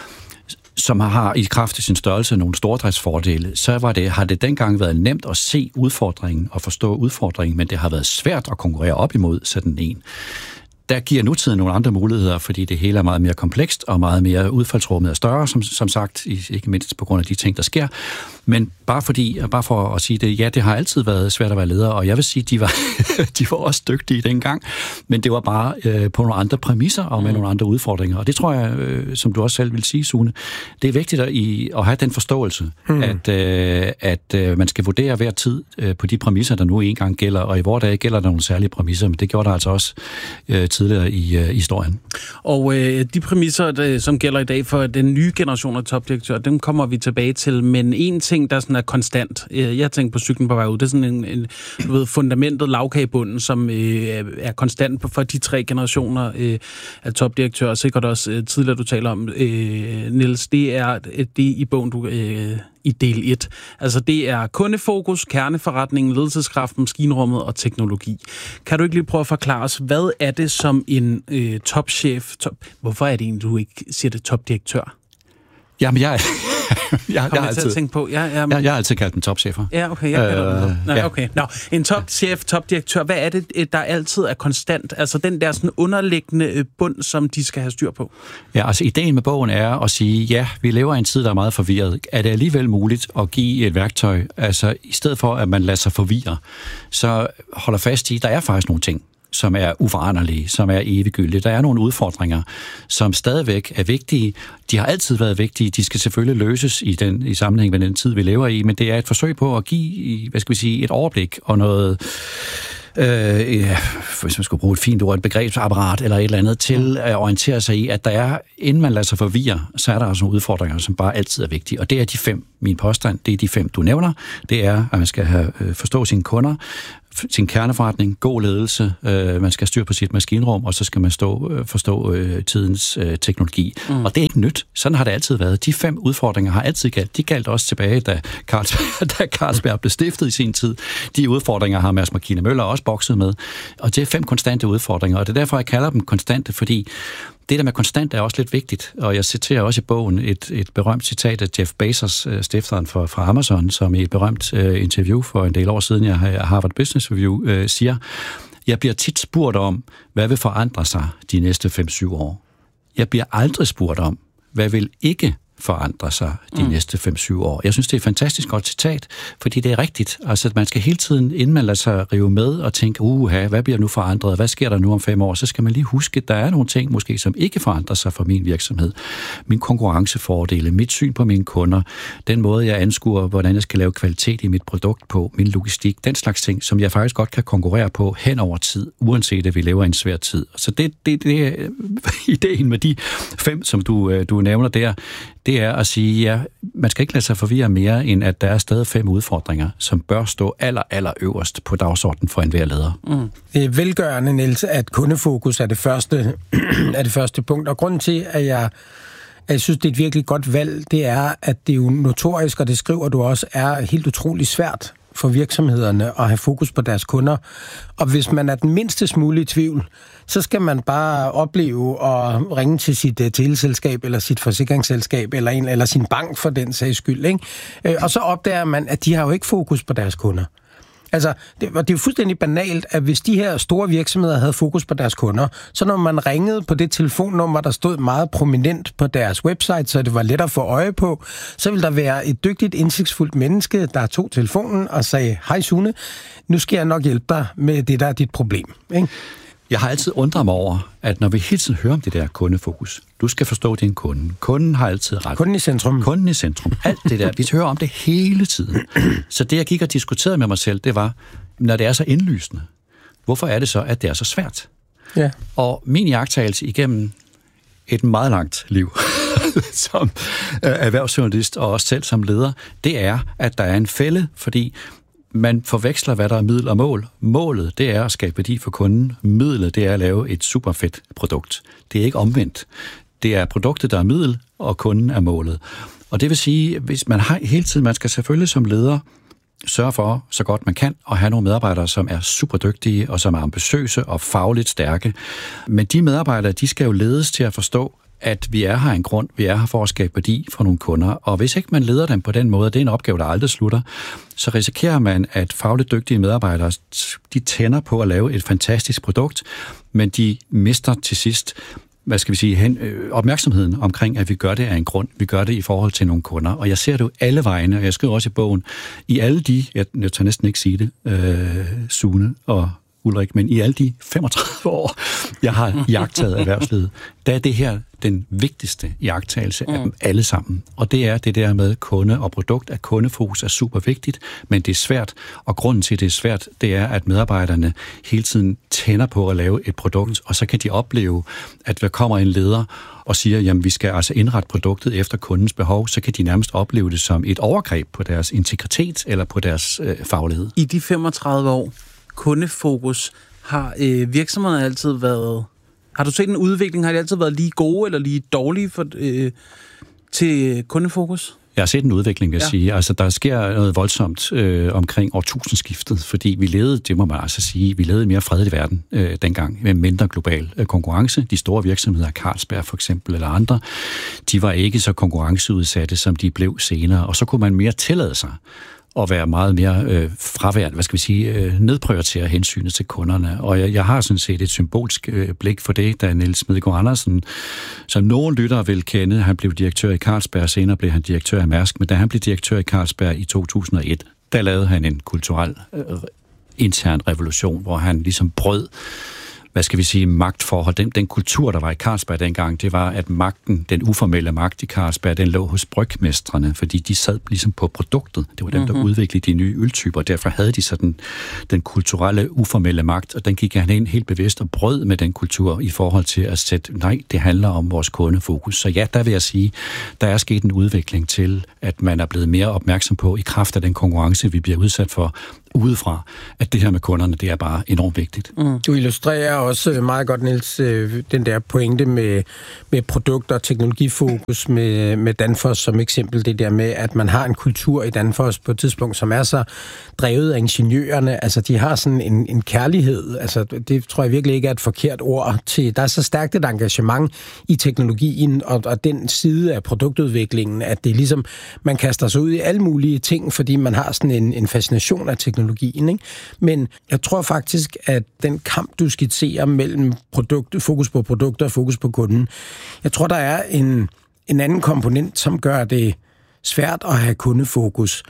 som har i kraft af sin størrelse nogle stordriftsfordele, så var det, har det dengang været nemt at se udfordringen og forstå udfordringen, men det har været svært at konkurrere op imod sådan en. Der giver nutiden nogle andre muligheder, fordi det hele er meget mere komplekst og meget mere udfaldsrummet er større, som, som sagt, ikke mindst på grund af de ting, der sker. Men bare fordi, bare for at sige det, ja, det har altid været svært at være leder, og jeg vil sige, de var, de var også dygtige dengang, men det var bare øh, på nogle andre præmisser og med mm. nogle andre udfordringer. Og det tror jeg, øh, som du også selv vil sige, Sune, det er vigtigt at, i, at have den forståelse, mm. at, øh, at øh, man skal vurdere hver tid øh, på de præmisser, der nu engang gælder, og i vores dage gælder der nogle særlige præmisser, men det gjorde der altså også øh, tidligere i øh, historien. Og øh, de præmisser, der, som gælder i dag for den nye generation af topdirektører, dem kommer vi tilbage til, men en ting, der sådan er konstant, øh, jeg tænker på cyklen på vej ud, det er sådan en, en du ved, fundamentet, lavkagebunden, som øh, er konstant for de tre generationer øh, af topdirektører, sikkert også øh, tidligere, du taler om, øh, Niels, det er det i bogen, du... Øh, i del et. Altså det er kundefokus, kerneforretningen, ledelseskraft, maskinrummet og teknologi. Kan du ikke lige prøve at forklare os, hvad er det som en øh, topchef, top, hvorfor er det egentlig, du ikke siger det topdirektør? Jamen, jeg, jeg, jeg, jeg, har altid, på. Ja, ja, men... jeg, jeg har altid kaldt dem topchefer. Ja, okay, jeg kalder øh, dem Nej, ja. okay. Nå, en topchef, topdirektør, hvad er det, der altid er konstant? Altså den der sådan underliggende bund, som de skal have styr på? Ja, altså ideen med bogen er at sige, ja, vi lever i en tid, der er meget forvirret. Er det alligevel muligt at give et værktøj? Altså i stedet for, at man lader sig forvirre, så holder fast i, der er faktisk nogle ting, som er uforanderlige, som er eviggyldige. Der er nogle udfordringer, som stadigvæk er vigtige. De har altid været vigtige. De skal selvfølgelig løses i, den, i sammenhæng med den tid, vi lever i, men det er et forsøg på at give, hvad skal vi sige, et overblik og noget... Øh, ja, hvis man skulle bruge et fint ord, et begrebsapparat eller et eller andet, til at orientere sig i, at der er, inden man lader sig forvirre, så er der altså nogle udfordringer, som bare altid er vigtige. Og det er de fem, min påstand, det er de fem, du nævner. Det er, at man skal have, forstå sine kunder, sin kerneforretning, god ledelse, øh, man skal styre på sit maskinrum, og så skal man stå, øh, forstå øh, tidens øh, teknologi. Mm. Og det er ikke nyt. Sådan har det altid været. De fem udfordringer har altid galt. De galt også tilbage, da Carlsberg, da Carlsberg blev stiftet i sin tid. De udfordringer har Mads McKinney Møller også bokset med. Og det er fem konstante udfordringer, og det er derfor, jeg kalder dem konstante, fordi det der med konstant er også lidt vigtigt, og jeg citerer også i bogen et, et berømt citat af Jeff Bezos, stifteren for, fra Amazon, som i et berømt uh, interview for en del år siden, jeg har Harvard Business Review, uh, siger, jeg bliver tit spurgt om, hvad vil forandre sig de næste fem til syv år. Jeg bliver aldrig spurgt om, hvad vil ikke forandre sig de mm. næste fem til syv år. Jeg synes, det er et fantastisk godt citat, fordi det er rigtigt. Altså, man skal hele tiden, inden man lader sig rive med og tænke, uha, hvad bliver nu forandret? Hvad sker der nu om fem år? Så skal man lige huske, at der er nogle ting, måske, som ikke forandrer sig for min virksomhed. Min konkurrencefordele, mit syn på mine kunder, den måde, jeg anskuer, hvordan jeg skal lave kvalitet i mit produkt på, min logistik, den slags ting, som jeg faktisk godt kan konkurrere på hen over tid, uanset at vi lever i en svær tid. Så det, det, det er ideen med de fem, som du, du nævner der, det er at sige, ja, man skal ikke lade sig forvirre mere, end at der er stadig fem udfordringer, som bør stå aller, aller øverst på dagsordenen for enhver leder. Mm. Det er velgørende, Niels, at kundefokus er det første, er det første punkt. Og grunden til, at jeg, at jeg synes, det er et virkelig godt valg, det er, at det er jo notorisk, og det skriver du også, er helt utroligt svært for virksomhederne at have fokus på deres kunder. Og hvis man er den mindste smule i tvivl, så skal man bare opleve at ringe til sit uh, teleselskab, eller sit forsikringsselskab, eller, en, eller sin bank for den sags skyld. Ikke? Og så opdager man, at de har jo ikke fokus på deres kunder. Altså, det, det er jo fuldstændig banalt, at hvis de her store virksomheder havde fokus på deres kunder, så når man ringede på det telefonnummer, der stod meget prominent på deres website, så det var let at få øje på, så ville der være et dygtigt, indsigtsfuldt menneske, der tog telefonen og sagde, hej Sune, nu skal jeg nok hjælpe dig med det, der er dit problem. Ikke? Jeg har altid undret mig over, at når vi hele tiden hører om det der kundefokus, du skal forstå din kunde. Kunden har altid ret. Kunden i centrum. Kunden i centrum. Alt det der. Vi hører om det hele tiden. Så det, jeg gik og diskuterede med mig selv, det var, når det er så indlysende, hvorfor er det så, at det er så svært? Ja. Og min iagttagelse igennem et meget langt liv som erhvervsjournalist og også selv som leder, det er, at der er en fælde, fordi man forveksler, hvad der er middel og mål. Målet, det er at skabe værdi for kunden. Midlet, det er at lave et super fedt produkt. Det er ikke omvendt. Det er produktet, der er middel, og kunden er målet. Og det vil sige, hvis man har hele tiden, man skal selvfølgelig som leder sørge for, så godt man kan, at have nogle medarbejdere, som er super dygtige, og som er ambitiøse og fagligt stærke. Men de medarbejdere, de skal jo ledes til at forstå, at vi er her af en grund, vi er her for at skabe værdi for nogle kunder, og hvis ikke man leder dem på den måde, det er en opgave, der aldrig slutter, så risikerer man, at fagligt dygtige medarbejdere, de tænder på at lave et fantastisk produkt, men de mister til sidst, hvad skal vi sige, hen, øh, opmærksomheden omkring, at vi gør det af en grund, vi gør det i forhold til nogle kunder, og jeg ser det jo alle vegne, og jeg skriver også i bogen, i alle de, jeg, jeg tør næsten ikke sige det, øh, Sune og Ulrik, men i alle de femogtredive år, jeg har iagttaget erhvervslivet, der er det her den vigtigste iagttagelse af dem alle sammen. Og det er det der med kunde og produkt, at kundefokus er super vigtigt, men det er svært, og grunden til, at det er svært, det er, at medarbejderne hele tiden tænder på at lave et produkt, og så kan de opleve, at der kommer en leder og siger, jamen vi skal altså indrette produktet efter kundens behov, så kan de nærmest opleve det som et overgreb på deres integritet eller på deres øh, faglighed. I de femogtredive år, kundefokus, har øh, virksomhederne altid været... Har du set en udvikling? Har de altid været lige gode eller lige dårlige for, øh, til kundefokus? Jeg har set en udvikling, vil jeg ja. sige. Altså, der sker noget voldsomt øh, omkring årtusindskiftet, fordi vi levede, det må man altså sige, vi levede i en mere fredelig verden øh, dengang, med mindre global øh, konkurrence. De store virksomheder, Carlsberg for eksempel, eller andre, de var ikke så konkurrenceudsatte, som de blev senere, og så kunne man mere tillade sig og være meget mere øh, fraværende, hvad skal vi sige, øh, nedprioritere hensynet til kunderne. Og jeg, jeg har sådan set et symbolsk øh, blik for det, da Niels Smedegaard Andersen, som nogen lyttere vil kende, han blev direktør i Carlsberg, senere blev han direktør i Mærsk, men da han blev direktør i Carlsberg i to tusind og et, der lavede han en kulturel øh, intern revolution, hvor han ligesom brød, hvad skal vi sige, magtforhold. Den, den kultur, der var i Carlsberg dengang, det var, at magten, den uformelle magt i Carlsberg, den lå hos brygmestrene, fordi de sad ligesom på produktet. Det var dem, der mm-hmm. udviklede de nye øltyper, og derfor havde de sådan den kulturelle, uformelle magt, og den gik han ind helt bevidst og brød med den kultur i forhold til at sætte, nej, det handler om vores kundefokus. Så ja, der vil jeg sige, der er sket en udvikling til, at man er blevet mere opmærksom på, i kraft af den konkurrence, vi bliver udsat for, udefra, at det her med kunderne, det er bare enormt vigtigt. Mm. Du illustrerer også meget godt, Niels, den der pointe med, med produkter og teknologifokus med, med Danfoss som eksempel. Det der med, at man har en kultur i Danfoss på et tidspunkt, som er så drevet af ingeniørerne. Altså, de har sådan en, en kærlighed. Altså, det tror jeg virkelig ikke er et forkert ord til. Der er så stærkt et engagement i teknologien og, og den side af produktudviklingen, at det er ligesom, man kaster sig ud i alle mulige ting, fordi man har sådan en, en fascination af teknologi. Ikke? Men jeg tror faktisk, at den kamp, du skitserer mellem produkt, fokus på produkter og fokus på kunden, jeg tror, der er en, en anden komponent, som gør det svært at have kundefokus.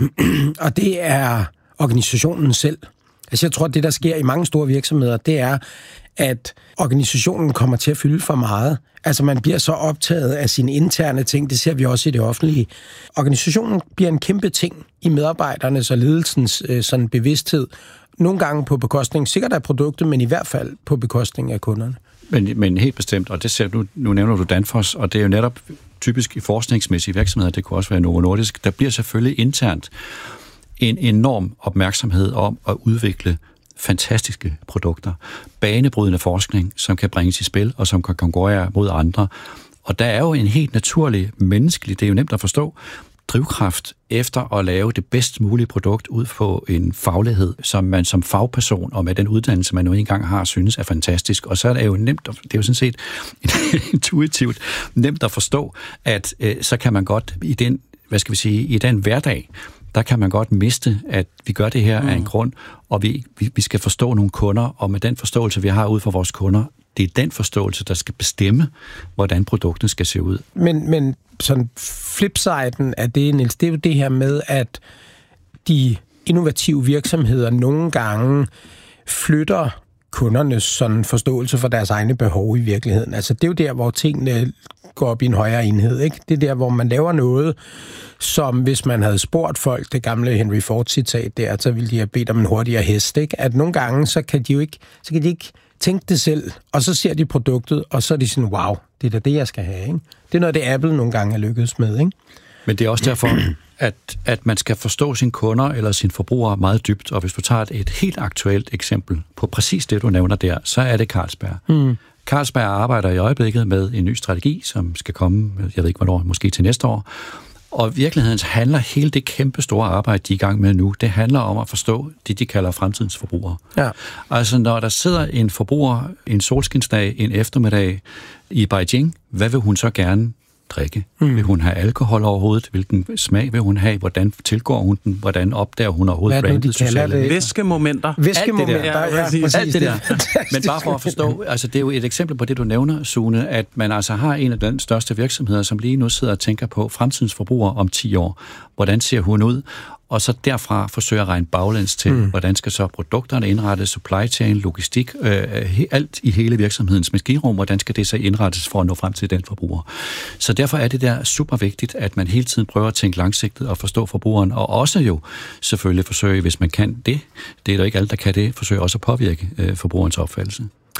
Og det er organisationen selv. Altså jeg tror, at det, der sker i mange store virksomheder, det er, at organisationen kommer til at fylde for meget. Altså man bliver så optaget af sine interne ting, det ser vi også i det offentlige. Organisationen bliver en kæmpe ting i medarbejdernes og ledelsens øh, sådan bevidsthed. Nogle gange på bekostning, sikkert af produktet, men i hvert fald på bekostning af kunderne. Men, men helt bestemt, og det ser du, nu nævner du Danfoss, og det er jo netop typisk i forskningsmæssige virksomheder, det kunne også være Novo Nordisk, der bliver selvfølgelig internt en enorm opmærksomhed om at udvikle fantastiske produkter, banebrydende forskning, som kan bringes i spil, og som kan konkurrere mod andre. Og der er jo en helt naturlig menneskelig, det er jo nemt at forstå, drivkraft efter at lave det bedst mulige produkt ud på en faglighed, som man som fagperson og med den uddannelse, man nu engang har, synes er fantastisk. Og så er det jo nemt, det er jo sådan set intuitivt nemt at forstå, at øh, så kan man godt i den, hvad skal vi sige, i den hverdag, der kan man godt miste, at vi gør det her mm. af en grund, og vi, vi, vi skal forstå nogle kunder, og med den forståelse, vi har ud for vores kunder, det er den forståelse, der skal bestemme, hvordan produktet skal se ud. Men, men sådan flipsiden af det, Niels, det er jo det her med, at de innovative virksomheder nogle gange flytter kundernes sådan forståelse for deres egne behov i virkeligheden. Altså det er jo der, hvor tingene går op i en højere enhed, ikke? Det er der, hvor man laver noget, som hvis man havde spurgt folk, det gamle Henry Ford-citat der, så ville de have bedt om en hurtigere hest, ikke? At nogle gange, så kan de jo ikke, så kan de ikke tænke det selv, og så ser de produktet, og så er de sådan, wow, det er da det, jeg skal have, ikke? Det er noget, det Apple nogle gange er lykkedes med, ikke? Men det er også derfor, at, at man skal forstå sine kunder eller sine forbrugere meget dybt, og hvis du tager et, et helt aktuelt eksempel på præcis det, du nævner der, så er det Carlsberg. Mm. Carlsberg arbejder i øjeblikket med en ny strategi, som skal komme, jeg ved ikke hvornår, måske til næste år, og i virkeligheden handler hele det kæmpe store arbejde, de er i gang med nu, det handler om at forstå det, de kalder fremtidens forbrugere. Ja. Altså når der sidder en forbruger en solskinsdag, en eftermiddag i Beijing, hvad vil hun så gerne drikke? Mm. Vil hun have alkohol overhovedet? Hvilken smag vil hun have? Hvordan tilgår hun den? Hvordan opdager hun overhovedet brandet? Sociale væskemomenter. Væskemomenter, alt det der. Ja, ja, præcis. Alt det der. Men bare for at forstå, altså det er jo et eksempel på det, du nævner, Sune, at man altså har en af de største virksomheder, som lige nu sidder og tænker på fremtidens forbrugere om ti år. Hvordan ser hun ud? Og så derfra forsøger at regne baglæns til, mm. hvordan skal så produkterne indrettes, supply chain, logistik, øh, alt i hele virksomhedens maskinrum, hvordan skal det så indrettes for at nå frem til den forbruger. Så derfor er det der super vigtigt, at man hele tiden prøver at tænke langsigtet og forstå forbrugeren, og også jo selvfølgelig forsøge, hvis man kan det, det er der ikke alle, der kan det, forsøge også at påvirke øh, forbrugerens opfattelse.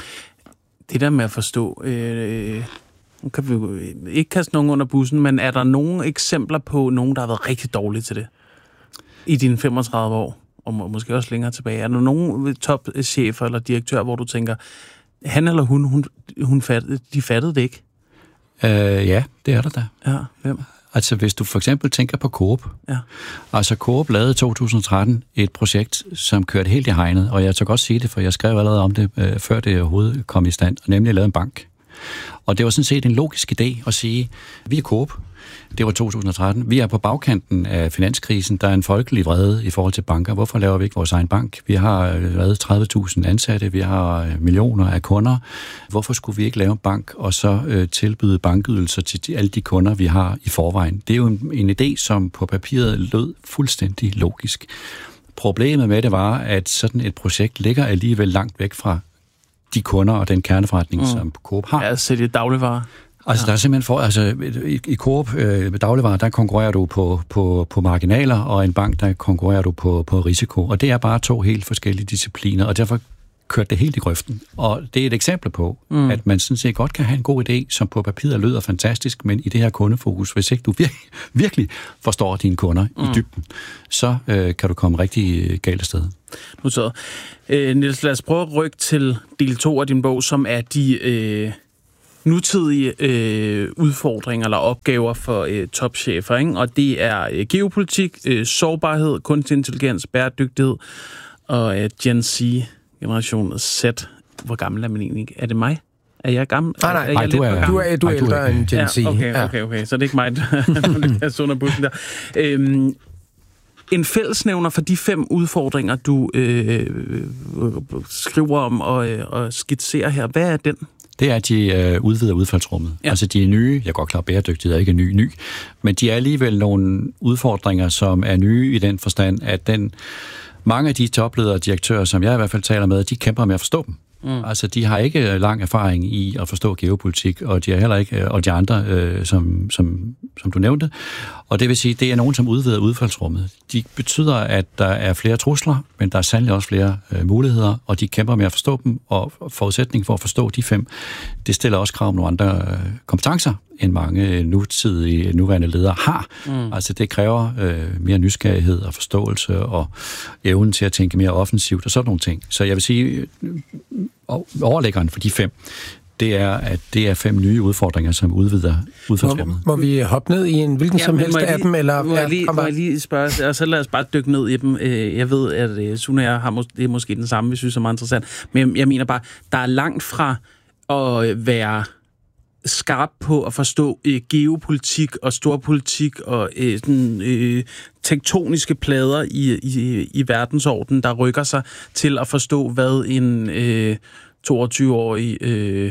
Det der med at forstå, øh, nu kan vi jo ikke kaste nogen under bussen, men er der nogle eksempler på nogen, der har været rigtig dårlige til det? I dine femogtredive år, og måske også længere tilbage, er der nogen topchefer eller direktør, hvor du tænker, han eller hun, hun, hun fattede, de fattede det ikke? Øh, ja, det er der da. Ja, hvem? Altså hvis du for eksempel tænker på Coop. Ja. Altså Coop lavede i to tusind og tretten et projekt, som kørte helt i hegnet, og jeg tør godt sige det, for jeg skrev allerede om det, øh, før det overhovedet kom i stand, nemlig at lave en bank. Og det var sådan set en logisk idé at sige, vi er Coop. Det var to tusind og tretten. Vi er på bagkanten af finanskrisen. Der er en folkelig vrede i forhold til banker. Hvorfor laver vi ikke vores egen bank? Vi har tredive tusind ansatte. Vi har millioner af kunder. Hvorfor skulle vi ikke lave en bank og så øh, tilbyde bankydelser til de, alle de kunder, vi har i forvejen? Det er jo en, en idé, som på papiret lød fuldstændig logisk. Problemet med det var, at sådan et projekt ligger alligevel langt væk fra de kunder og den kerneforretning, mm. som Coop har. Ja, sælge dagligvarer. Altså, ja. Der er simpelthen for, altså, i, i Coop øh, med dagligvarer, der konkurrerer du på, på, på marginaler, og en bank, der konkurrerer du på, på risiko. Og det er bare to helt forskellige discipliner, og derfor kørte det helt i grøften. Og det er et eksempel på, mm. at man sådan set godt kan have en god idé, som på papiret lyder fantastisk, men i det her kundefokus, hvis ikke du virkelig, virkelig forstår dine kunder mm. i dybden, så øh, kan du komme rigtig galt af sted. Nu så. Øh, Niels, lad os prøve at rykke til del to af din bog, som er de øh, nutidige øh, udfordringer eller opgaver for øh, topchefer, ikke? Og det er øh, geopolitik, øh, sårbarhed, kunstig intelligens, bæredygtighed og øh, Gen Z, generation Z. Hvor gammel er man egentlig? Er det mig? Er jeg gammel? Nej, nej, er nej jeg du, er, du er, du er ældre end Gen Z. Ja, okay, okay, okay. Så det er ikke mig, der er sådan bussen der. Øhm, en fællesnævner for de fem udfordringer, du øh, skriver om og, øh, og skitserer her. Hvad er den? Det er, at de øh, udvider udfaldsrummet. Ja. Altså de er nye, jeg er godt klar, bæredygtighed er ikke ny, ny, men de er alligevel nogle udfordringer, som er nye i den forstand, at den, mange af de topledere og direktører, som jeg i hvert fald taler med, de kæmper med at forstå dem. Mm. Altså, de har ikke lang erfaring i at forstå geopolitik, og de er heller ikke, og de andre, øh, som, som, som du nævnte. Og det vil sige, det er nogen, som udvider udfaldsrummet. De betyder, at der er flere trusler, men der er sandelig også flere øh, muligheder, og de kæmper med at forstå dem, og forudsætning for at forstå de fem, det stiller også krav om nogle andre øh, kompetencer, end mange nutidige, nuværende ledere har. Mm. Altså, det kræver øh, mere nysgerrighed og forståelse, og evnen til at tænke mere offensivt, og sådan nogle ting. Så jeg vil sige, overlæggeren for de fem, det er, at det er fem nye udfordringer, som udvider udfaldsrummet. Må, må vi hoppe ned i en hvilken ja, som helst af dem? Eller, må, jeg lige, må jeg lige spørge, og så lad os bare dykke ned i dem. Jeg ved, at Sune og jeg har mås- det er måske den samme, vi synes er meget interessant, men jeg mener bare, der er langt fra at være skarp på at forstå øh, geopolitik og storpolitik og øh, sådan, øh, tektoniske plader i, i, i verdensordenen, der rykker sig til at forstå, hvad en øh, toogtyve-årig øh,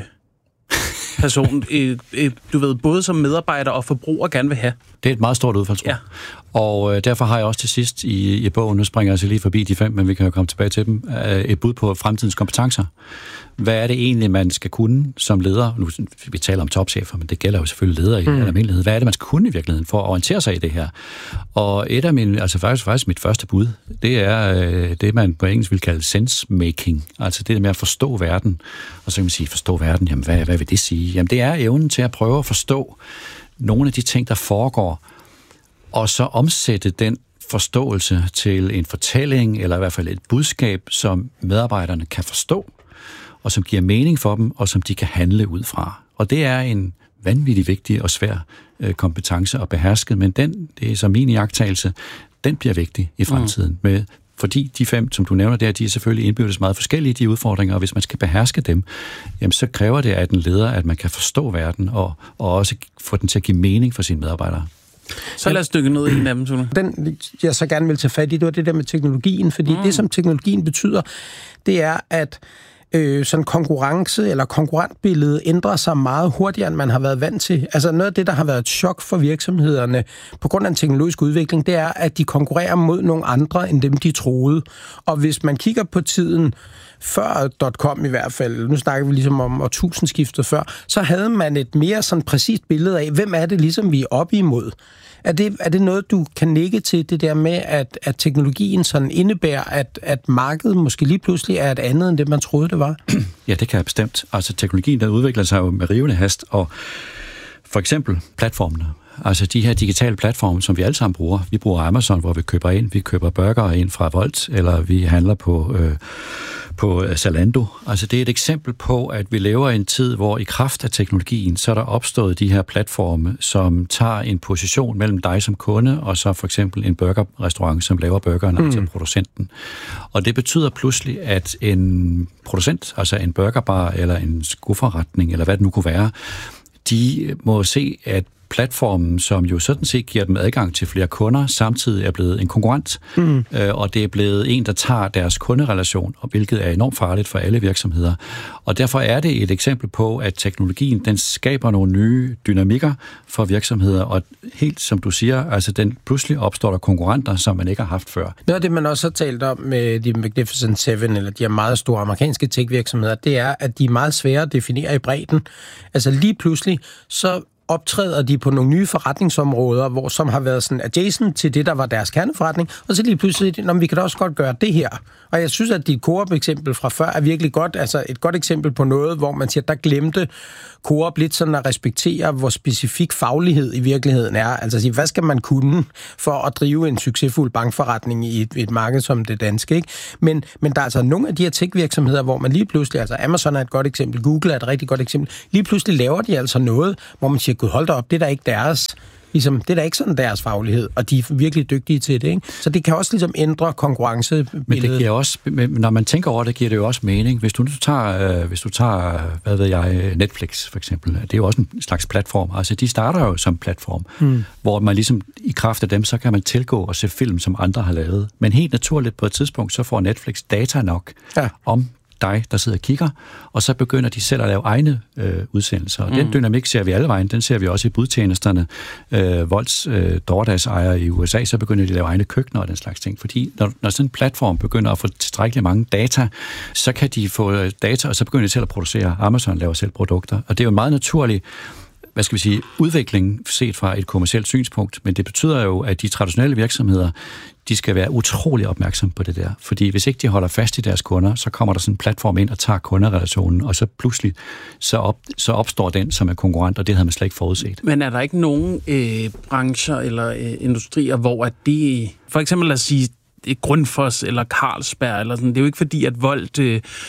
person, øh, øh, du ved, både som medarbejder og forbruger gerne vil have. Det er et meget stort udfaldsrum. Ja. Og øh, derfor har jeg også til sidst i, i bogen, nu springer jeg altså lige forbi de fem, men vi kan jo komme tilbage til dem, øh, et bud på fremtidens kompetencer. Hvad er det egentlig, man skal kunne som leder? Nu, vi taler om topchefer, men det gælder jo selvfølgelig ledere i mm. almindelighed. Hvad er det, man skal kunne i virkeligheden for at orientere sig i det her? Og et af mine, altså faktisk, faktisk mit første bud, det er øh, det, man på engelsk vil kalde sense-making. Altså det med at forstå verden. Og så kan man sige, forstå verden, jamen hvad, hvad vil det sige? Jamen det er evnen til at prøve at forstå nogle af de ting, der foregår, og så omsætte den forståelse til en fortælling, eller i hvert fald et budskab, som medarbejderne kan forstå, og som giver mening for dem, og som de kan handle ud fra. Og det er en vanvittig vigtig og svær øh, kompetence at beherske, men den, det er så min iagttagelse, den bliver vigtig i fremtiden. Mm. Med, fordi de fem, som du nævner der, de er selvfølgelig indbyrdes meget forskellige, de udfordringer, og hvis man skal beherske dem, jamen så kræver det af den leder, at man kan forstå verden, og, og også få den til at give mening for sine medarbejdere. Så lad os dykke ned i en af dem, Sune. Den, jeg så gerne vil tage fat i, det var det der med teknologien, fordi mm. det, som teknologien betyder, det er, at øh, sådan konkurrence eller konkurrentbillede ændrer sig meget hurtigere, end man har været vant til. Altså noget af det, der har været et chok for virksomhederne på grund af en teknologisk udvikling, det er, at de konkurrerer mod nogle andre, end dem de troede. Og hvis man kigger på tiden før .com i hvert fald, nu snakker vi ligesom om årtusindskiftet før, så havde man et mere sådan præcist billede af, hvem er det ligesom vi er oppe imod. Er det, er det noget, du kan nikke til, det der med, at, at teknologien sådan indebærer, at, at markedet måske lige pludselig er et andet, end det man troede, det var? Ja, det kan jeg bestemt. Altså teknologien, der udvikler sig jo med rivende hast, og for eksempel platformene. Altså de her digitale platforme, som vi alle sammen bruger. Vi bruger Amazon, hvor vi køber ind. Vi køber burger ind fra Volt, eller vi handler på, øh, på Zalando. Altså det er et eksempel på, at vi lever i en tid, hvor i kraft af teknologien, så er der opstået de her platforme, som tager en position mellem dig som kunde, og så for eksempel en burgerrestaurant, som laver burgeren mm. til producenten. Og det betyder pludselig, at en producent, altså en burgerbar, eller en skoforretning, eller hvad det nu kunne være, de må se, at platformen, som jo sådan set giver dem adgang til flere kunder, samtidig er blevet en konkurrent, mm. øh, og det er blevet en, der tager deres kunderelation, og hvilket er enormt farligt for alle virksomheder. Og derfor er det et eksempel på, at teknologien, den skaber nogle nye dynamikker for virksomheder, og helt som du siger, altså den pludselig opstår der konkurrenter, som man ikke har haft før. Noget af det, man også har talt om med de Magnificent Seven, eller de her meget store amerikanske tech-virksomheder, det er, at de er meget svære at definere i bredden. Altså lige pludselig, så optræder de på nogle nye forretningsområder, hvor som har været sådan adjacent til det, der var deres kerneforretning, og så lige pludselig, når vi kan da også godt gøre det her. Og jeg synes, at dit Coop-eksempel fra før er virkelig godt, altså et godt eksempel på noget, hvor man siger, der glemte Coop lidt sådan at respektere, hvor specifik faglighed i virkeligheden er. Altså sige, hvad skal man kunne for at drive en succesfuld bankforretning i et, et marked som det danske, ikke? Men, men der er altså nogle af de her tech-virksomheder, hvor man lige pludselig, altså Amazon er et godt eksempel, Google er et rigtig godt eksempel, lige pludselig laver de altså noget, hvor man siger, gud, hold da op, det er da ikke deres, ligesom, det er da ikke sådan deres faglighed, og de er virkelig dygtige til det, ikke? Så det kan også ligesom ændre konkurrencebilledet. Men det giver også, når man tænker over det, giver det jo også mening. Hvis du nu tager, øh, hvis du tager, hvad ved jeg, Netflix for eksempel, det er jo også en slags platform. Altså, de starter jo som platform, hmm. hvor man ligesom i kraft af dem, så kan man tilgå og se film, som andre har lavet. Men helt naturligt på et tidspunkt, så får Netflix data nok ja. om dig, der sidder og kigger, og så begynder de selv at lave egne øh, udsendelser. Og mm. den dynamik ser vi alle vejen, den ser vi også i budtjenesterne. Øh, Volts øh, DoorDash-ejer i U S A, så begynder de at lave egne køkkener og den slags ting. Fordi når, når sådan en platform begynder at få tilstrækkeligt mange data, så kan de få data, og så begynder de selv at producere. Amazon laver selv produkter, og det er jo en meget naturlig hvad skal vi sige, udvikling set fra et kommercielt synspunkt, men det betyder jo, at de traditionelle virksomheder, de skal være utrolig opmærksomme på det der. Fordi hvis ikke de holder fast i deres kunder, så kommer der sådan en platform ind og tager kunderelationen, og så pludselig så, op, så opstår den som er konkurrent, og det havde man slet ikke forudset. Men er der ikke nogen øh, brancher eller øh, industrier, hvor at det, for eksempel lad os sige, Grundfos eller Carlsberg, eller sådan, det er jo ikke fordi, at Volt øh,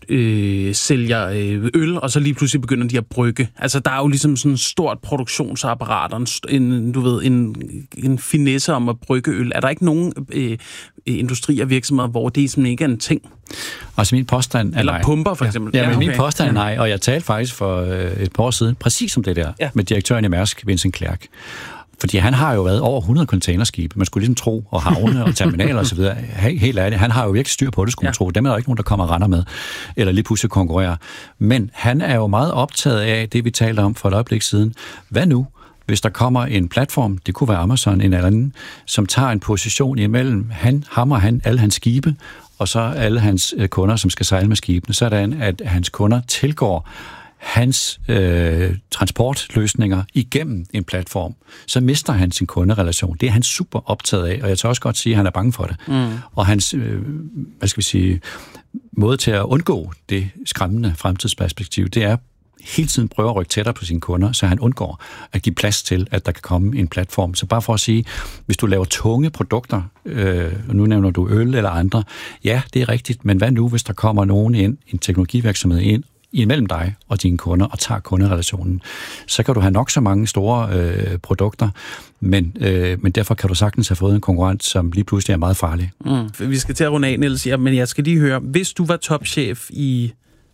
øh, sælger øh, øl, og så lige pludselig begynder de at brygge. Altså, der er jo ligesom sådan et stort produktionsapparat, en, du ved, en, en finesse om at brygge øl. Er der ikke nogen øh, industri og virksomheder, hvor det simpelthen ikke er en ting? Altså min påstand er Eller nej. pumper, for eksempel. Ja, ja men ja, okay. min påstand er nej, og jeg talte faktisk for øh, et par år siden, præcis om det der, ja. med direktøren i Mærsk, Vincent Clerc. Fordi han har jo været over hundrede containerskibe, man skulle ligesom tro, og havne og terminaler og så videre. Helt ærligt, han har jo virkelig styr på det, skulle man ja. tro. Dem er der ikke nogen, der kommer og render med, eller lige pludselig konkurrerer. Men han er jo meget optaget af det, vi talte om for et øjeblik siden. Hvad nu, hvis der kommer en platform, det kunne være Amazon, en eller anden, som tager en position imellem han, ham og han, alle hans skibe, og så alle hans kunder, som skal sejle med skibene, sådan at hans kunder tilgår hans øh, transportløsninger igennem en platform, så mister han sin kunderelation. Det er han super optaget af, og jeg tør også godt sige, at han er bange for det. Mm. Og hans, øh, hvad skal vi sige, måde til at undgå det skræmmende fremtidsperspektiv, det er hele tiden prøve at rykke tættere på sine kunder, så han undgår at give plads til, at der kan komme en platform. Så bare for at sige, hvis du laver tunge produkter, øh, og nu nævner du øl eller andre, ja, det er rigtigt, men hvad nu, hvis der kommer nogen ind, en teknologivirksomhed ind, imellem dig og dine kunder, og tager kunderelationen, så kan du have nok så mange store øh, produkter, men, øh, men derfor kan du sagtens have fået en konkurrent, som lige pludselig er meget farlig. Mm. Vi skal til at runde af, Niels, ja, men jeg skal lige høre, hvis du var topchef i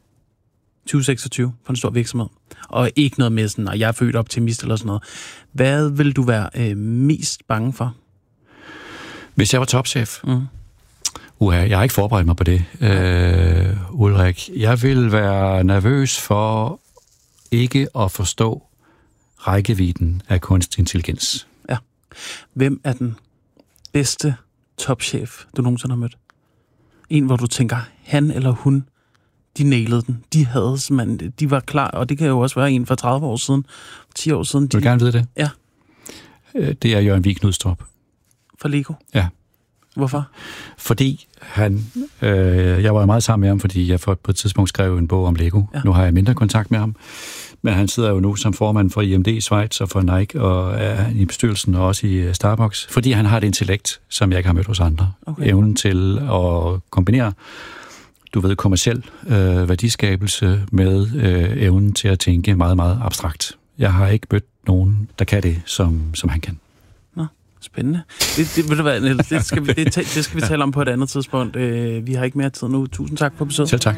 tyve seksogtyve på en stor virksomhed, og ikke noget med sådan, og jeg er født optimist eller sådan noget, hvad vil du være øh, mest bange for? Hvis jeg var topchef? Mm. Uha, jeg har ikke forberedt mig på det, øh, Ulrik. Jeg vil være nervøs for ikke at forstå rækkevidden af kunstig intelligens. Ja. Hvem er den bedste topchef, du nogensinde har mødt? En, hvor du tænker, han eller hun, de nailede den. De havde simpelthen, de var klar, og det kan jo også være en for tredive år siden, ti år siden. De... Vil du gerne vide det? Ja. Det er Jørgen Vig Knudstrup. For Lego? Ja. Hvorfor? Fordi han, øh, jeg var meget sammen med ham, fordi jeg for, på et tidspunkt skrev en bog om Lego. Ja. Nu har jeg mindre kontakt med ham. Men han sidder jo nu som formand for I M D i Schweiz og for Nike og er i bestyrelsen og også i Starbucks. Fordi han har et intellekt, som jeg ikke har mødt hos andre. Okay. Evnen til at kombinere, du ved, kommerciel øh, værdiskabelse med øh, evnen til at tænke meget, meget abstrakt. Jeg har ikke mødt nogen, der kan det, som, som han kan. Spændende. Det, det, ved du hvad, Niels, det, skal vi, det, det skal vi tale om på et andet tidspunkt. Uh, vi har ikke mere tid nu. Tusind tak for besøget. Selv tak.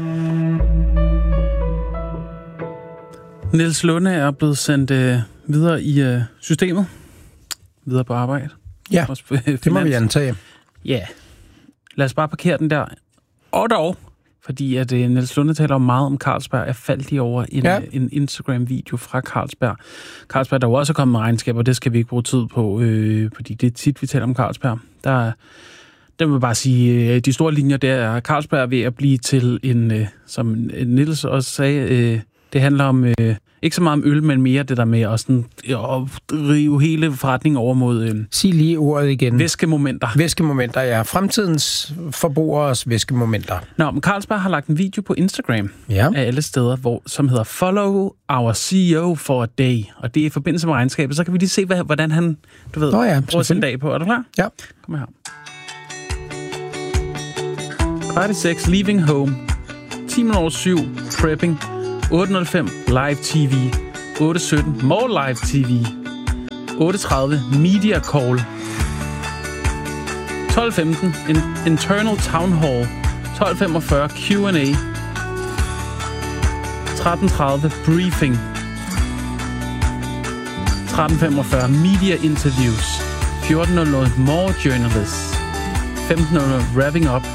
Niels Lunde er blevet sendt uh, videre i uh, systemet. Videre på arbejde. Ja, uh, det må vi antage. Ja. Lad os bare parkere den der. Og dog, fordi at uh, Niels Lunde taler meget om Carlsberg. Jeg faldt lige over en, ja. en Instagram-video fra Carlsberg. Carlsberg, der jo også er kommet med regnskaber, det skal vi ikke bruge tid på, øh, fordi det er tit, vi taler om Carlsberg. Der, der vil jeg bare sige, øh, de store linjer der er Carlsberg ved at blive til en, øh, som Niels også sagde, øh, det handler om, øh, ikke så meget om øl, men mere det der med at, sådan, at rive hele forretningen over mod... Øh, Sig lige ordet igen. Væskemomenter. Væskemomenter, ja. Fremtidens forbrugeres væskemomenter. Nå, men Carlsberg har lagt en video på Instagram ja. af alle steder, hvor, som hedder Follow Our C E O for a Day. Og det er i forbindelse med regnskabet. Så kan vi lige se, hvad, hvordan han, du ved, Nå ja, bruger sin dag på. Er du klar? Ja. Kom her. Kvart i seks, leaving home. ti minutter over syv, prepping. otte nul fem, live T V. otte sytten, more live T V. otte tredive, media call. tolv femten, in, internal town hall. tolv femogfyrre, Q and A. tretten tredive, briefing. tretten femogfyrre, media interviews. fjorten nul nul, more journalists. femten nul nul, wrapping up.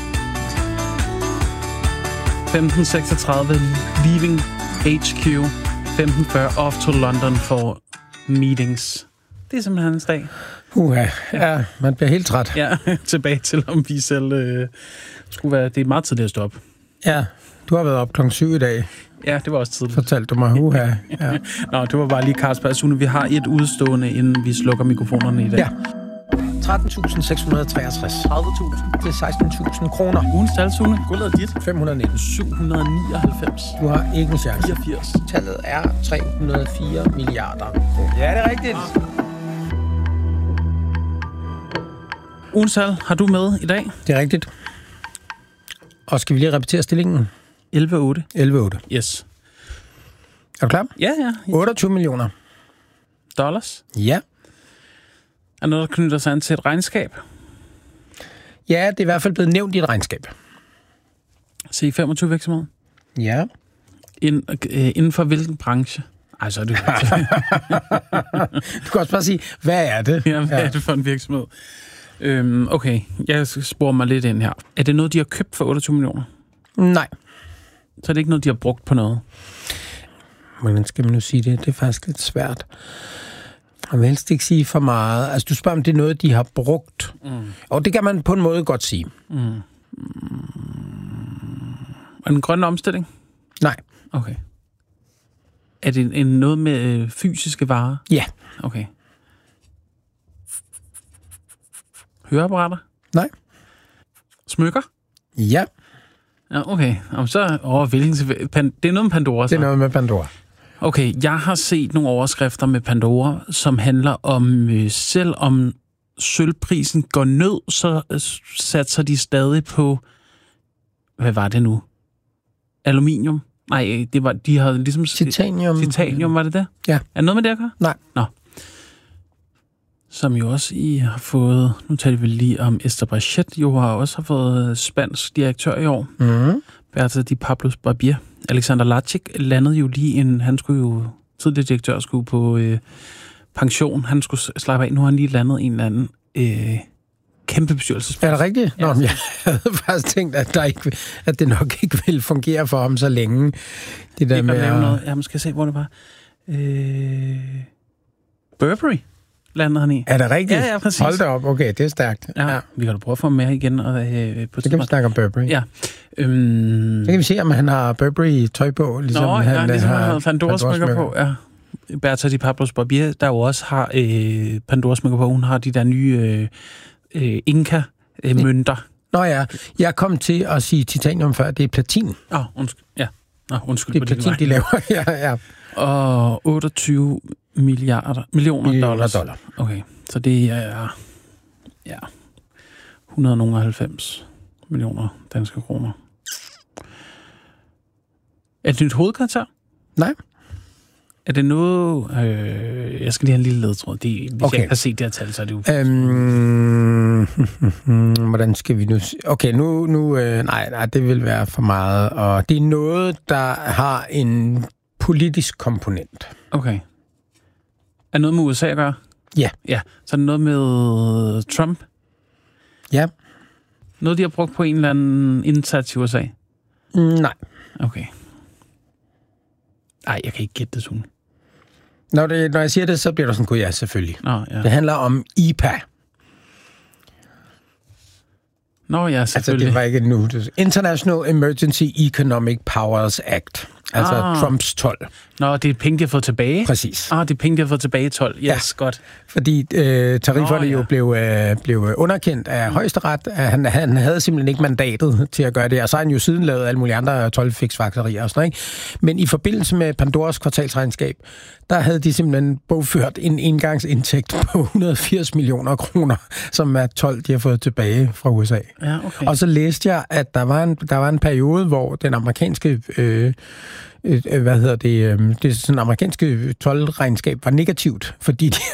femten seksogtredive, leaving H Q. femten fyrre, off to London for meetings. Det er simpelthen hans dag. Uha, ja, man bliver helt træt. Ja, tilbage til, om vi selv øh, skulle være... Det er meget tidligt at stoppe. Ja, du har været op klokken syv i dag. Ja, det var også tidligt. Fortalte du mig, uha. Ja. Nå, det var bare lige Carlsberg Sune. Vi har et udstående, inden vi slukker mikrofonerne i dag. Ja. tretten tusind seks hundrede treogtres. tredive tusind. Det er seksten tusind kroner. Ugens tal, Sune. Guldet er dit. fem hundrede nitten. syv hundrede nioghalvfems. Du har ikke en chance. fireogfirs. Tallet er tre hundrede og fire milliarder kroner. Ja, det er rigtigt. Ugens tal har du med i dag. Det er rigtigt. Og skal vi lige repetere stillingen? elleve otte. elleve otte. Yes. Er du klar? Ja, ja. otteogtyve millioner. Dollars. Ja. Er noget, der knytter sig an til et regnskab? Ja, det er i hvert fald blevet nævnt i et regnskab. C femogtyve virksomhed. Ja. Ind, øh, inden for hvilken branche? Ej, så er det Du kan også bare sige, hvad er det? ja, hvad ja. er det for en virksomhed? Øhm, okay, jeg sporer mig lidt ind her. Er det noget, de har købt for otteogtyve millioner? Nej. Så er det ikke noget, de har brugt på noget? Hvordan skal man nu sige det? Det er faktisk lidt svært. Jeg vil helst ikke sige for meget. Altså, du spørger, om det er noget, de har brugt. Mm. Og det kan man på en måde godt sige. Mm. Mm. Er det en grøn omstilling? Nej. Okay. Er det en, en noget med øh, fysiske varer? Ja. Okay. Høreapparater? Nej. Smykker? Ja. Ja, okay. Om så over hvilken... Det er noget med Pandora, så? Det er noget med Pandora. Okay, jeg har set nogle overskrifter med Pandora, som handler om, øh, selv om sølvprisen går ned, så øh, satser de stadig på... Hvad var det nu? Aluminium? Nej, det var, de havde ligesom... Titanium. Titanium, var det det? Ja. Er det noget med det at gøre? Nej. Nå. Som jo også I har fået... Nu taler vi lige om Esther Brachet, jo har også har fået spansk direktør i år. Mm. Berta de Pablos Barbier. Alexander Lacic landede jo lige en... Han skulle jo... Tidligere direktør skulle på øh, pension. Han skulle slappe af. Nu har han lige landet en eller anden... Øh, kæmpe bestyrelsesplads. Er det rigtigt? Nå, Ja. jeg havde faktisk tænkt, at, der ikke, at det nok ikke ville fungere for ham så længe. Det der Ikke med at lave at... noget. Ja, man skal se, hvor det var. Øh, Burberry landede han i. Er det rigtigt? Ja, ja, præcis. Hold da op. Okay, det er stærkt. Ja, ja. Vi kan da prøve at få ham med igen. Og, øh, på Så kan vi snakke om Burberry. Ja. Øhm, Så kan vi se, om han har Burberry-tøj på, ligesom Nå, han ja, ligesom har han havde Pandora-smykker på. Ja. Berta de Pablos Barbier, der jo også har øh, Pandora-smykker på. Hun har de der nye øh, øh, Inca-mønter. Nå ja, jeg kom til at sige titanium før, det er platin. Åh, oh, undskyld. Ja. Nå, undskyld Det er platin, de laver. ja, ja. Og otteogtyve milliarder, millioner, Millioner dollars. dollar. Okay, så det er ja, et hundrede og halvfems millioner danske kroner. Er det nyt hovedkvarter? Nej. Er det noget... Øh, jeg skal lige have en lille ledtråd. Det, hvis Okay. jeg ikke har set det her tal, så er det jo... Øhm, hvordan skal vi nu... Okay, nu... nu øh, nej, nej, det vil være for meget. Og det er noget, der har en politisk komponent. Okay. Er noget med U S A at gøre? Ja. Ja, så er det noget med Trump? Ja. Noget, de har brugt på en eller anden indsats i U S A? Mm, nej. Okay. Ej, jeg kan ikke gætte det sådan. Når, det, når jeg siger det, så bliver der sådan, gud ja, selvfølgelig. Nå, ja. Det handler om I P A. Nå, ja, Altså, selvfølgelig. det var ikke nu. International Emergency Economic Powers Act. Altså Ah. Trumps tolv. Nå, det er penge, de har fået tilbage? Præcis. Ah, det er penge, de har fået tilbage i tolv. Yes, Ja. godt. Fordi øh, tarifferne Nå, ja. jo blev, øh, blev underkendt af højesteret. Han, han havde simpelthen ikke mandatet til at gøre det, og så har han jo siden lavet alle mulige andre tolvfiksfakserier og sådan noget, ikke? Men i forbindelse med Pandoras kvartalsregnskab, der havde de simpelthen bogført en engangsindtægt på et hundrede og firs millioner kroner, som er tolv, de har fået tilbage fra U S A. Ja, okay. Og så læste jeg, at der var en, der var en periode, hvor den amerikanske... Øh, øh, hvad hedder det, øh, det sådan amerikanske toldregnskab var negativt, fordi de